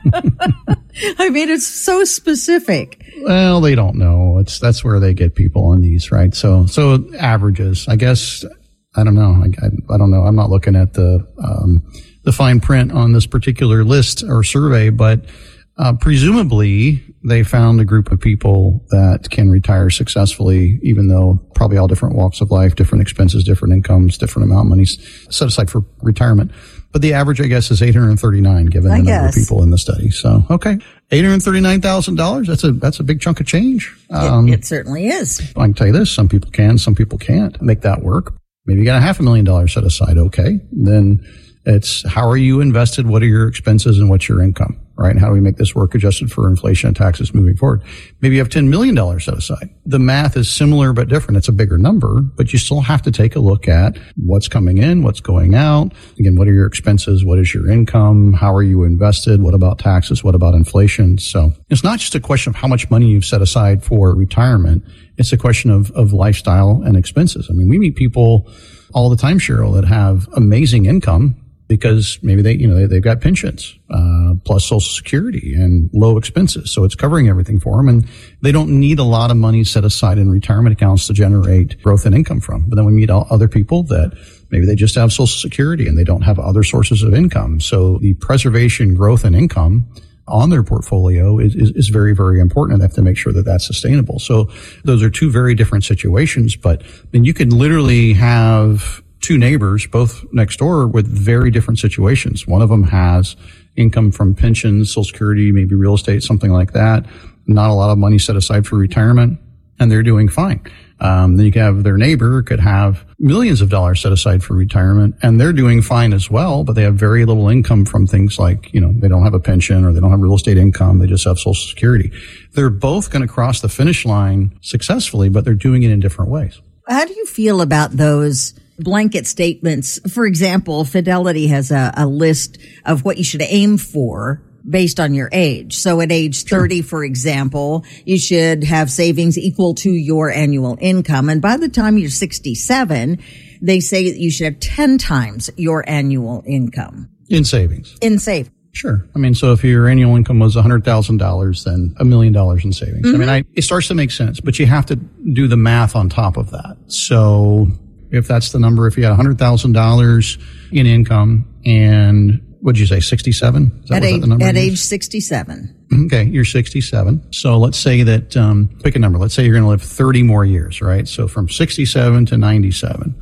don't. I mean, it's so specific. Well, they don't know. It's that's where they get people on these, right? So, so averages, I guess. I don't know. I, I, I don't know. I'm not looking at the um, the fine print on this particular list or survey, but uh, presumably they found a group of people that can retire successfully, even though probably all different walks of life, different expenses, different incomes, different amount of money set aside for retirement. But the average, I guess, is eight hundred thirty-nine, given I the number guess. of people in the study. So, okay, eight hundred thirty-nine thousand dollars. That's a that's a big chunk of change. Um, it, it certainly is. I can tell you this: some people can, some people can't make that work. Maybe you got a half a million dollars set aside. Okay. Then it's how are you invested? What are your expenses and what's your income, right? And how do we make this work adjusted for inflation and taxes moving forward? Maybe you have ten million dollars set aside. The math is similar but different. It's a bigger number, but you still have to take a look at what's coming in, what's going out. Again, what are your expenses? What is your income? How are you invested? What about taxes? What about inflation? So it's not just a question of how much money you've set aside for retirement. It's a question of, of lifestyle and expenses. I mean, we meet people all the time, Cheryl, that have amazing income because maybe they, you know, they, they've got pensions, uh, plus Social Security and low expenses. So it's covering everything for them. And they don't need a lot of money set aside in retirement accounts to generate growth and income from. But then we meet other people that maybe they just have Social Security and they don't have other sources of income. So the preservation, growth, and income on their portfolio is, is, is very, very important, and they have to make sure that that's sustainable. So those are two very different situations, but then you can literally have two neighbors, both next door, with very different situations. One of them has income from pensions, Social Security, maybe real estate, something like that. Not a lot of money set aside for retirement, and they're doing fine. Um, then you can have their neighbor could have millions of dollars set aside for retirement, and they're doing fine as well, but they have very little income from things like, you know, they don't have a pension or they don't have real estate income. They just have Social Security. They're both going to cross the finish line successfully, but they're doing it in different ways. How do you feel about those blanket statements? For example, Fidelity has a, a list of what you should aim for based on your age. So at age thirty, sure. For example, you should have savings equal to your annual income. And by the time you're sixty-seven, they say that you should have ten times your annual income. In savings. In savings. Sure. I mean, so if your annual income was one hundred thousand dollars, then a million dollars in savings. Mm-hmm. I mean, I, it starts to make sense, but you have to do the math on top of that. So if that's the number, if you had one hundred thousand dollars in income and what'd you say, sixty-seven? Is that, at was age, that the number? At age sixty-seven. Okay, you're sixty-seven. So let's say that, um, pick a number. Let's say you're going to live thirty more years, right? So from sixty-seven to ninety-seven.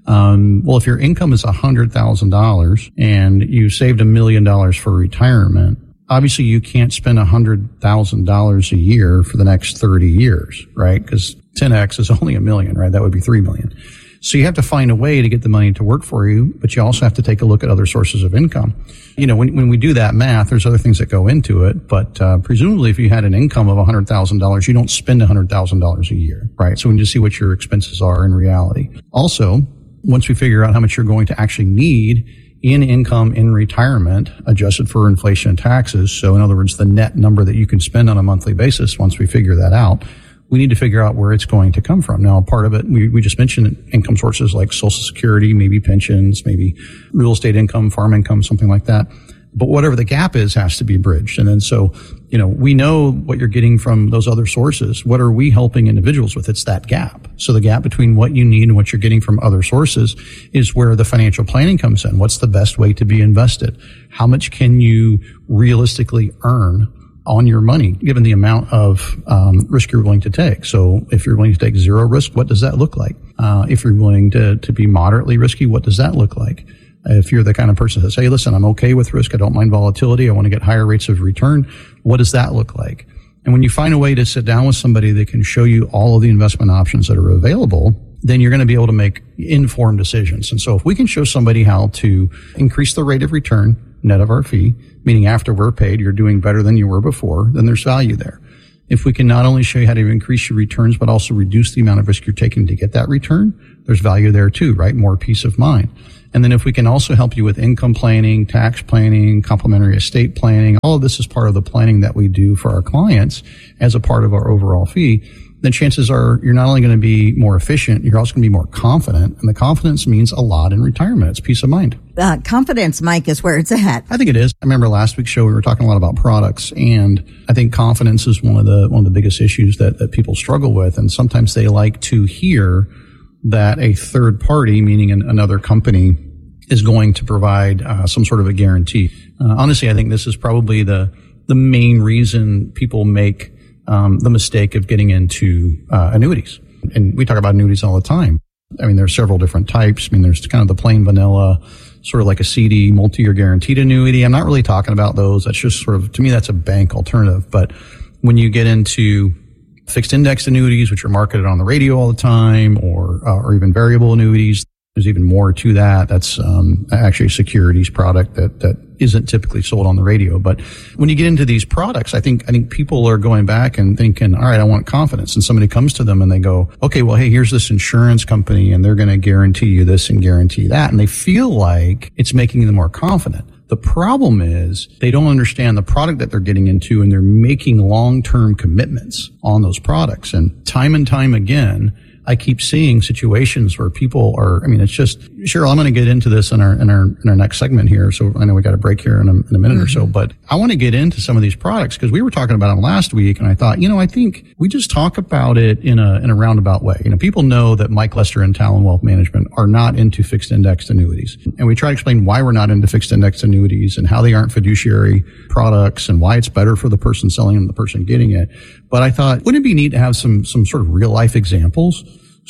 Um, well, if your income is one hundred thousand dollars and you saved a million dollars for retirement, obviously you can't spend one hundred thousand dollars a year for the next thirty years, right? Because ten X is only a million, right? That would be three million. So you have to find a way to get the money to work for you, but you also have to take a look at other sources of income. You know, when, when we do that math, there's other things that go into it, but uh, presumably if you had an income of one hundred thousand dollars, you don't spend one hundred thousand dollars a year, right? So we need to see what your expenses are in reality. Also, once we figure out how much you're going to actually need in income in retirement, adjusted for inflation and taxes, so in other words, the net number that you can spend on a monthly basis, once we figure that out, we need to figure out where it's going to come from. Now, part of it, we, we just mentioned income sources like Social Security, maybe pensions, maybe real estate income, farm income, something like that. But whatever the gap is has to be bridged. And then so, you know, we know what you're getting from those other sources. What are we helping individuals with? It's that gap. So the gap between what you need and what you're getting from other sources is where the financial planning comes in. What's the best way to be invested? How much can you realistically earn on your money, given the amount of um, risk you're willing to take? So if you're willing to take zero risk, what does that look like? Uh, if you're willing to, to be moderately risky, what does that look like? If you're the kind of person that says, hey, listen, I'm okay with risk. I don't mind volatility. I want to get higher rates of return. What does that look like? And when you find a way to sit down with somebody that can show you all of the investment options that are available, then you're going to be able to make informed decisions. And so if we can show somebody how to increase the rate of return net of our fee, meaning after we're paid, you're doing better than you were before, then there's value there. If we can not only show you how to increase your returns, but also reduce the amount of risk you're taking to get that return, there's value there too, right? More peace of mind. And then if we can also help you with income planning, tax planning, complementary estate planning, all of this is part of the planning that we do for our clients as a part of our overall fee, then chances are you're not only going to be more efficient, you're also going to be more confident. And the confidence means a lot in retirement. It's peace of mind. Uh, confidence, Mike, is where it's at. I think it is. I remember last week's show, we were talking a lot about products, and I think confidence is one of the, one of the biggest issues that, that people struggle with. And sometimes they like to hear that a third party, meaning an, another company, is going to provide uh, some sort of a guarantee. Uh, honestly, I think this is probably the, the main reason people make Um, the mistake of getting into uh, annuities. And we talk about annuities all the time. I mean, there's several different types. I mean, there's kind of the plain vanilla, sort of like a C D, multi-year guaranteed annuity. I'm not really talking about those. That's just sort of, to me, that's a bank alternative. But when you get into fixed index annuities, which are marketed on the radio all the time, or uh, or even variable annuities, there's even more to that. That's um, actually a securities product that that isn't typically sold on the radio. But when you get into these products, I think I think people are going back and thinking, all right, I want confidence. And somebody comes to them and they go, okay, well, hey, here's this insurance company and they're going to guarantee you this and guarantee that. And they feel like it's making them more confident. The problem is they don't understand the product that they're getting into, and they're making long-term commitments on those products. And time and time again, I keep seeing situations where people are, I mean, it's just, Cheryl, I'm going to get into this in our, in our, in our next segment here. So I know we got a break here in a, in a minute mm-hmm. or so, but I want to get into some of these products because we were talking about them last week. And I thought, you know, I think we just talk about it in a, in a roundabout way. You know, people know that Mike Lester and Talon Wealth Management are not into fixed indexed annuities. And we try to explain why we're not into fixed indexed annuities and how they aren't fiduciary products and why it's better for the person selling and the person getting it. But I thought, wouldn't it be neat to have some, some sort of real life examples?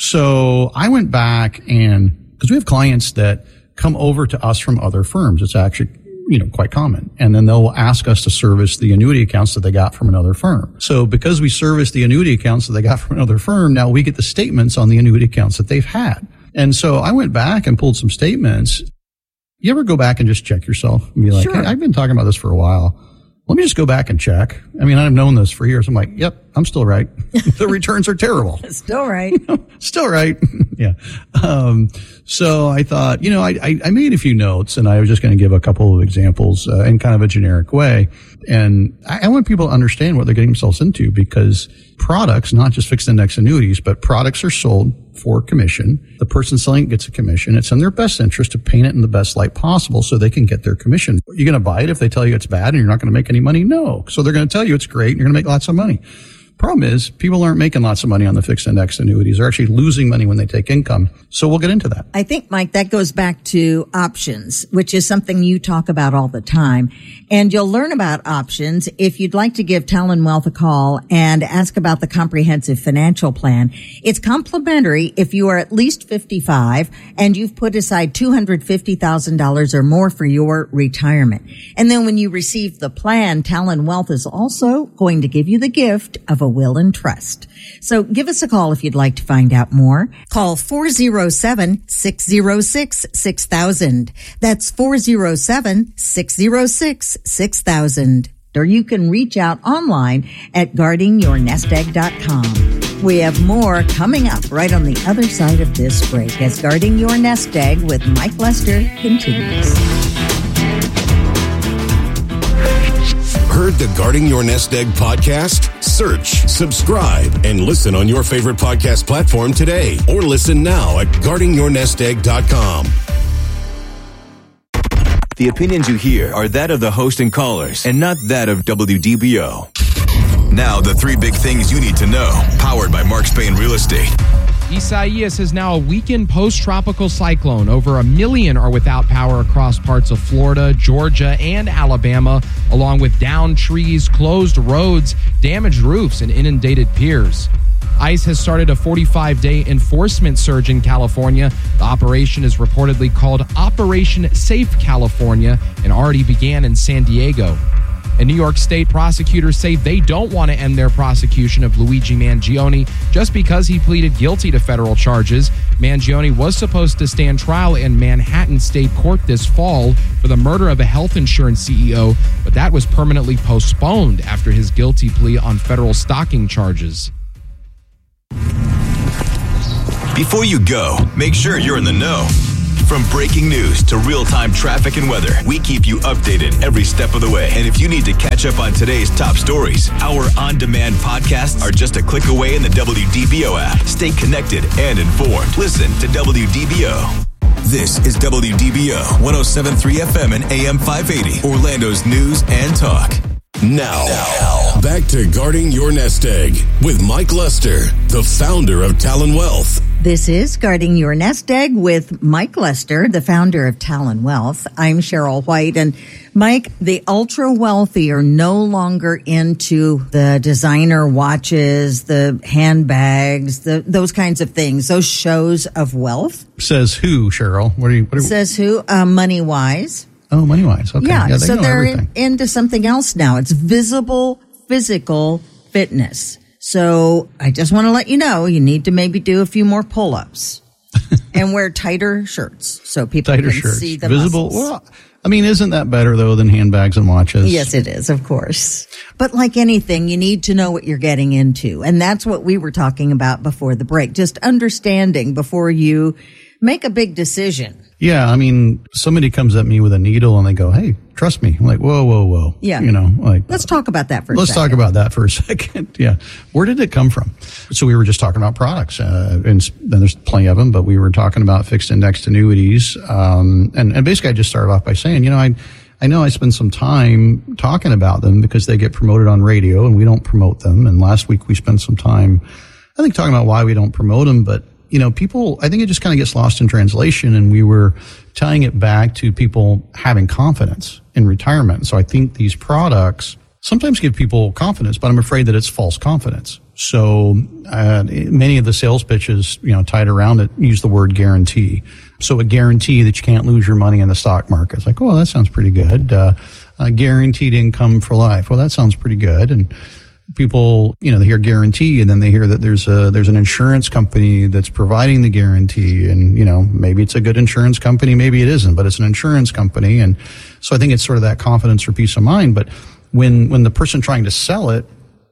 So I went back and, because we have clients that come over to us from other firms. It's actually, you know, quite common. And then they'll ask us to service the annuity accounts that they got from another firm. So because we service the annuity accounts that they got from another firm, now we get the statements on the annuity accounts that they've had. And so I went back and pulled some statements. You ever go back and just check yourself and be like, sure. Hey, I've been talking about this for a while. Let me just go back and check. I mean, I've known this for years. I'm like, yep, I'm still right. The returns are terrible. Still right. Still right. Yeah. Um, so I thought, you know, I, I, I made a few notes, and I was just going to give a couple of examples uh, in kind of a generic way. And I, I want people to understand what they're getting themselves into, because products, not just fixed index annuities, but products are sold for commission. The person selling it gets a commission. It's in their best interest to paint it in the best light possible so they can get their commission. You're going to buy it if they tell you it's bad and you're not going to make any money? No. So they're going to tell you it's great and you're going to make lots of money. Problem is, people aren't making lots of money on the fixed index annuities. They're actually losing money when they take income. So we'll get into that. I think, Mike, that goes back to options, which is something you talk about all the time. And you'll learn about options if you'd like to give Talon Wealth a call and ask about the comprehensive financial plan. It's complimentary if you are at least fifty-five and you've put aside two hundred fifty thousand dollars or more for your retirement. And then when you receive the plan, Talon Wealth is also going to give you the gift of a will and trust. So give us a call if you'd like to find out more. Call four oh seven, six oh six, six thousand. That's four oh seven, six oh six, six thousand. Or you can reach out online at guarding your nest egg dot com. We have more coming up right on the other side of this break as Guarding Your Nest Egg with Mike Lester continues. Heard the Guarding Your Nest Egg podcast? Search, subscribe, and listen on your favorite podcast platform today. Or listen now at guarding your nest egg dot com. The opinions you hear are that of the host and callers, and not that of W D B O. Now, the three big things you need to know, powered by Mark Spain Real Estate. Isaias is now a weakened post-tropical cyclone. Over a million are without power across parts of Florida, Georgia, and Alabama, along with downed trees, closed roads, damaged roofs, and inundated piers. ICE has started a forty-five day enforcement surge in California. The operation is reportedly called Operation Safe California and already began in San Diego. And New York State prosecutors say they don't want to end their prosecution of Luigi Mangione just because he pleaded guilty to federal charges. Mangione was supposed to stand trial in Manhattan State Court this fall for the murder of a health insurance C E O, but that was permanently postponed after his guilty plea on federal stalking charges. Before you go, make sure you're in the know. From breaking news to real-time traffic and weather, we keep you updated every step of the way. And if you need to catch up on today's top stories, our on-demand podcasts are just a click away in the W D B O app. Stay connected and informed. Listen to W D B O. This is W D B O one oh seven point three F M and A M five eighty, Orlando's news and talk. Now, now, back to Guarding Your Nest Egg with Mike Lester, the founder of Talon Wealth. This is Guarding Your Nest Egg with Mike Lester, the founder of Talon Wealth. I'm Cheryl White. And Mike, the ultra wealthy are no longer into the designer watches, the handbags, the those kinds of things, those shows of wealth. Says who, Cheryl? What are you? What are, Says who? Uh, Money Wise. Oh, Money Wise. Okay. Yeah, yeah they so know they're everything. into something else now. It's visible physical fitness. So I just want to let you know, you need to maybe do a few more pull-ups and wear tighter shirts so people tighter can shirts. see the Visible. muscles. Well, I mean, isn't that better, though, than handbags and watches? Yes, it is, of course. But like anything, you need to know what you're getting into. And that's what we were talking about before the break. Just understanding before you make a big decision. Yeah, I mean, somebody comes at me with a needle and they go, hey, trust me. I'm like, whoa, whoa, whoa. Yeah. You know, like. Let's talk about that for a let's second. talk about that for a second. Yeah. Where did it come from? So we were just talking about products, uh, and then there's plenty of them, but we were talking about fixed indexed annuities. Um, and, and basically I just started off by saying, you know, I, I know I spend some time talking about them because they get promoted on radio and we don't promote them. And last week we spent some time, I think, talking about why we don't promote them, but you know, people, I think it just kind of gets lost in translation, and we were tying it back to people having confidence in retirement. So I think these products sometimes give people confidence, but I'm afraid that it's false confidence. So uh, many of the sales pitches, you know, tied around it use the word guarantee. So a guarantee that you can't lose your money in the stock market. It's like, oh, that sounds pretty good. Uh, a guaranteed income for life. Well, that sounds pretty good. And people, you know, they hear guarantee and then they hear that there's a, there's an insurance company that's providing the guarantee, and, you know, maybe it's a good insurance company, maybe it isn't, but it's an insurance company. And so I think it's sort of that confidence or peace of mind. But when, when the person trying to sell it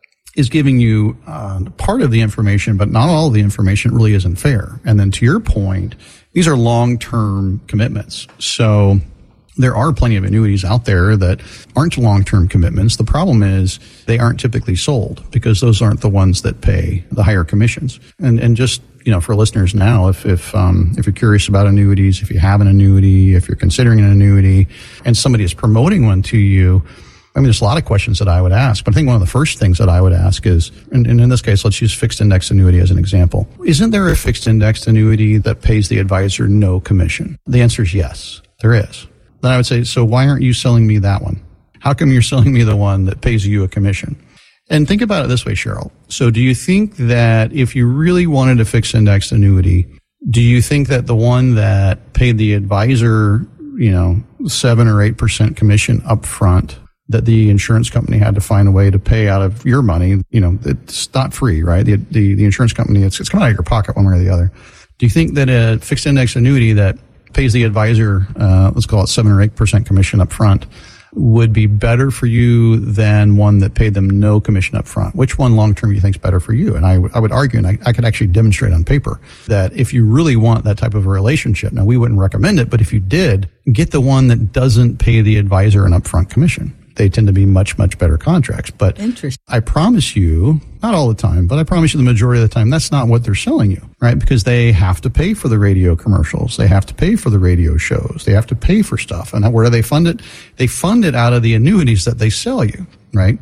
is giving you uh, part of the information, but not all of the information, it really isn't fair. And then to your point, these are long-term commitments. So there are plenty of annuities out there that aren't long-term commitments. The problem is they aren't typically sold because those aren't the ones that pay the higher commissions. And and just, you know, for listeners now, if if um if you're curious about annuities, if you have an annuity, if you're considering an annuity, and somebody is promoting one to you, I mean, there's a lot of questions that I would ask. But I think one of the first things that I would ask is, and, and in this case, let's use fixed index annuity as an example. Isn't there a fixed index annuity that pays the advisor no commission? The answer is yes, there is. Then I would say, so why aren't you selling me that one? How come you're selling me the one that pays you a commission? And think about it this way, Cheryl. So do you think that if you really wanted a fixed indexed annuity, do you think that the one that paid the advisor, you know, seven or eight percent commission up front that the insurance company had to find a way to pay out of your money. You know, it's not free, right? The, the, the insurance company, it's, it's coming out of your pocket one way or the other. Do you think that a fixed index annuity that pays the advisor, uh, let's call it seven or eight percent commission up front, would be better for you than one that paid them no commission up front? Which one long term you think is better for you? And I, w- I would argue, and I, I could actually demonstrate on paper, that if you really want that type of a relationship, now we wouldn't recommend it, but if you did, get the one that doesn't pay the advisor an upfront commission. They tend to be much, much better contracts. But I promise you, not all the time, but I promise you the majority of the time, that's not what they're selling you, right? Because they have to pay for the radio commercials. They have to pay for the radio shows. They have to pay for stuff. And where do they fund it? They fund it out of the annuities that they sell you, right?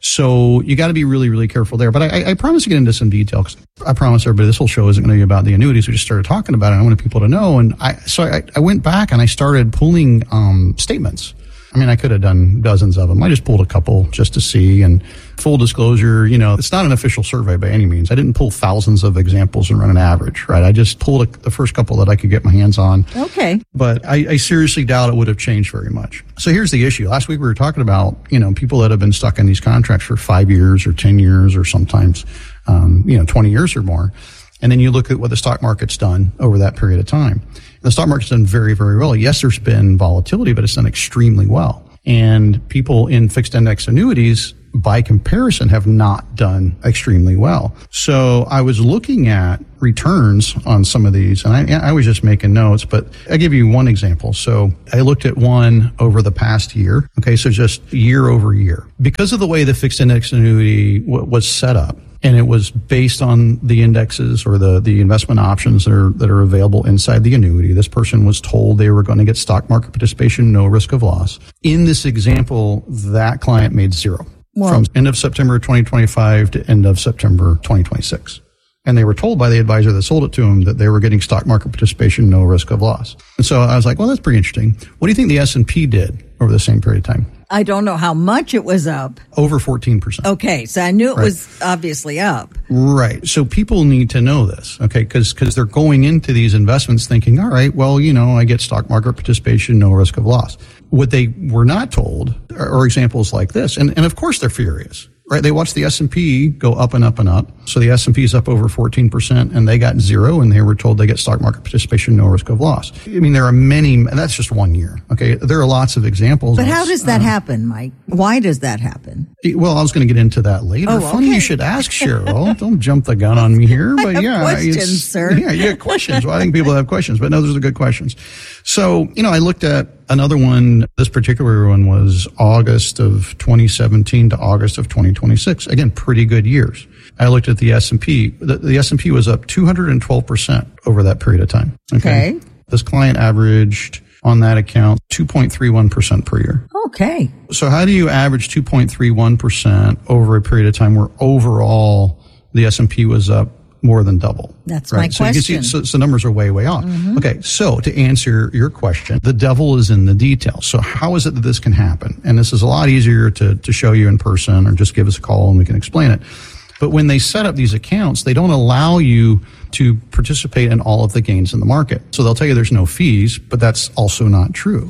So you got to be really, really careful there. But I, I promise to get into some detail, because I promise everybody this whole show isn't going to be about the annuities. We just started talking about it, and I wanted people to know. And I, so I, I went back and I started pulling um, statements. I mean, I could have done dozens of them. I just pulled a couple just to see. And full disclosure, you know, it's not an official survey by any means. I didn't pull thousands of examples and run an average, right? I just pulled a, the first couple that I could get my hands on. Okay. But I, I seriously doubt it would have changed very much. So here's the issue. Last week we were talking about, you know, people that have been stuck in these contracts for five years or ten years or sometimes, um, you know, twenty years or more. And then you look at what the stock market's done over that period of time. The stock market's done very, very well. Yes, there's been volatility, but it's done extremely well. And people in fixed index annuities, by comparison, have not done extremely well. So I was looking at returns on some of these, and I, I was just making notes, but I'll give you one example. So I looked at one over the past year. Okay, so just year over year. Because of the way the fixed index annuity w- was set up, and it was based on the indexes or the, the investment options that are, that are available inside the annuity. This person was told they were going to get stock market participation, no risk of loss. In this example, that client made zero wow. from end of September twenty twenty-five to end of September twenty twenty-six. And they were told by the advisor that sold it to them that they were getting stock market participation, no risk of loss. And so I was like, well, that's pretty interesting. What do you think the S and P did over the same period of time? I don't know how much it was up. Over fourteen percent. Okay, so I knew it right. was obviously up. Right. So people need to know this, okay, because because they're going into these investments thinking, all right, well, you know, I get stock market participation, no risk of loss. What they were not told are, are examples like this. And, and of course they're furious. Right, they watched the S and P go up and up and up. So the S and P is up over fourteen percent, and they got zero, and they were told they get stock market participation, no risk of loss. I mean, there are many, and that's just one year. Okay, there are lots of examples. But how does that uh, happen, Mike? Why does that happen? Well, I was going to get into that later. Oh, Funny okay. you should ask, Cheryl. Don't jump the gun on me here. But I have yeah, questions, it's, sir. Yeah, you have questions. Well, I think people have questions, but no, those are good questions. So, you know, I looked at another one. This particular one was August of twenty seventeen to August of twenty twenty-six. Again, pretty good years. I looked at the S and P. The, the S and P was up two hundred twelve percent over that period of time. Okay. okay. This client averaged on that account two point three one percent per year. Okay. So how do you average two point three one percent over a period of time where overall the S and P was up more than double? That's right? my so question. You can see, so, so numbers are way, way off. Mm-hmm. Okay, so to answer your question, the devil is in the details. So how is it that this can happen? And this is a lot easier to, to show you in person, or just give us a call and we can explain it. But when they set up these accounts, they don't allow you to participate in all of the gains in the market. So they'll tell you there's no fees, but that's also not true.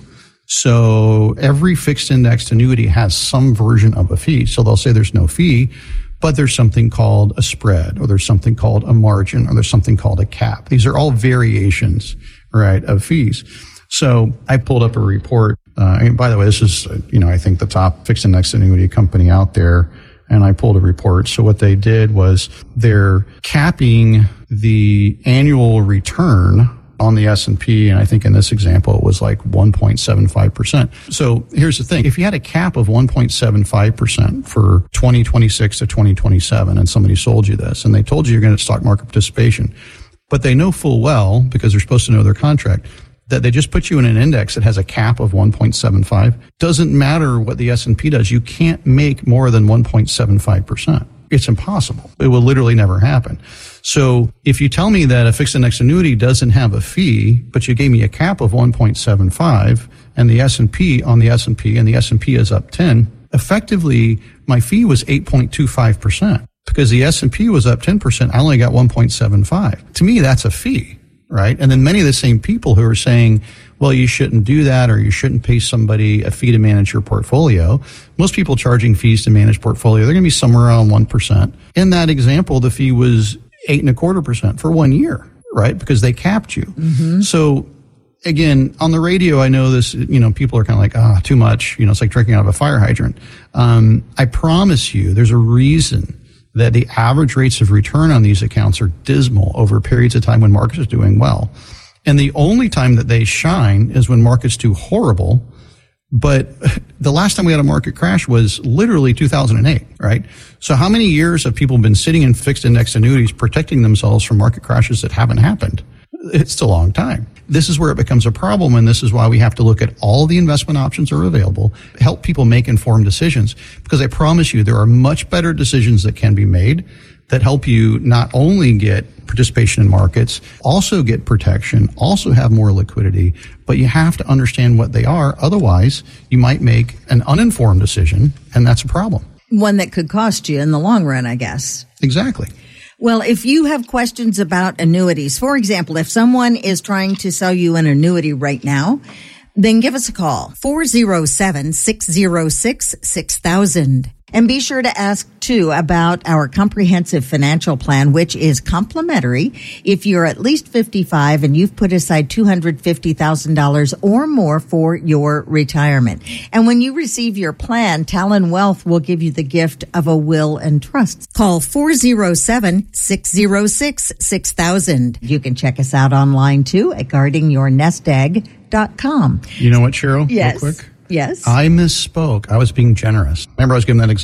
So every fixed indexed annuity has some version of a fee. So they'll say there's no fee, but there's something called a spread, or there's something called a margin, or there's something called a cap. These are all variations, right, of fees. So I pulled up a report. Uh, and by the way, this is, you know, I think the top fixed index annuity company out there. And I pulled a report. So what they did was they're capping the annual return on the S and P, and I think in this example it was like one point seven five percent. So here's the thing. If you had a cap of one point seven five percent for twenty twenty-six to twenty twenty-seven, and somebody sold you this, and they told you you're going to get stock market participation, but they know full well, because they're supposed to know their contract, that they just put you in an index that has a cap of one point seven five, doesn't matter what the S and P does. You can't make more than one point seven five percent. It's impossible. It will literally never happen. So if you tell me that a fixed index annuity doesn't have a fee, but you gave me a cap of one point seven five, and the S and P on the S and P, and the S and P is up ten, effectively my fee was eight point two five percent. Because the S and P was up ten percent, I only got one point seven five. To me, that's a fee. right? And then many of the same people who are saying, well, you shouldn't do that, or you shouldn't pay somebody a fee to manage your portfolio. Most people charging fees to manage portfolio, they're going to be somewhere around one percent. In that example, the fee was eight and a quarter percent for one year, right? Because they capped you. Mm-hmm. So again, on the radio, I know this, you know, people are kind of like, ah, too much. You know, it's like drinking out of a fire hydrant. Um, I promise you, there's a reason that the average rates of return on these accounts are dismal over periods of time when markets are doing well. And the only time that they shine is when markets do horrible. But the last time we had a market crash was literally two thousand eight, right? So how many years have people been sitting in fixed index annuities protecting themselves from market crashes that haven't happened? It's a long time. This is where it becomes a problem, and this is why we have to look at all the investment options that are available, help people make informed decisions, because I promise you there are much better decisions that can be made that help you not only get participation in markets, also get protection, also have more liquidity, but you have to understand what they are. Otherwise, you might make an uninformed decision, and that's a problem. One that could cost you in the long run, I guess. Exactly. Well, if you have questions about annuities, for example, if someone is trying to sell you an annuity right now, then give us a call, four oh seven, six oh six, six thousand. And be sure to ask, too, about our comprehensive financial plan, which is complimentary if you're at least fifty-five and you've put aside two hundred fifty thousand dollars or more for your retirement. And when you receive your plan, Talon Wealth will give you the gift of a will and trust. Call four oh seven, six oh six, six thousand. You can check us out online, too, at guarding your nest egg dot com. You know what, Cheryl? Yes. Real quick. Yes. I misspoke. I was being generous. Remember, I was giving that example.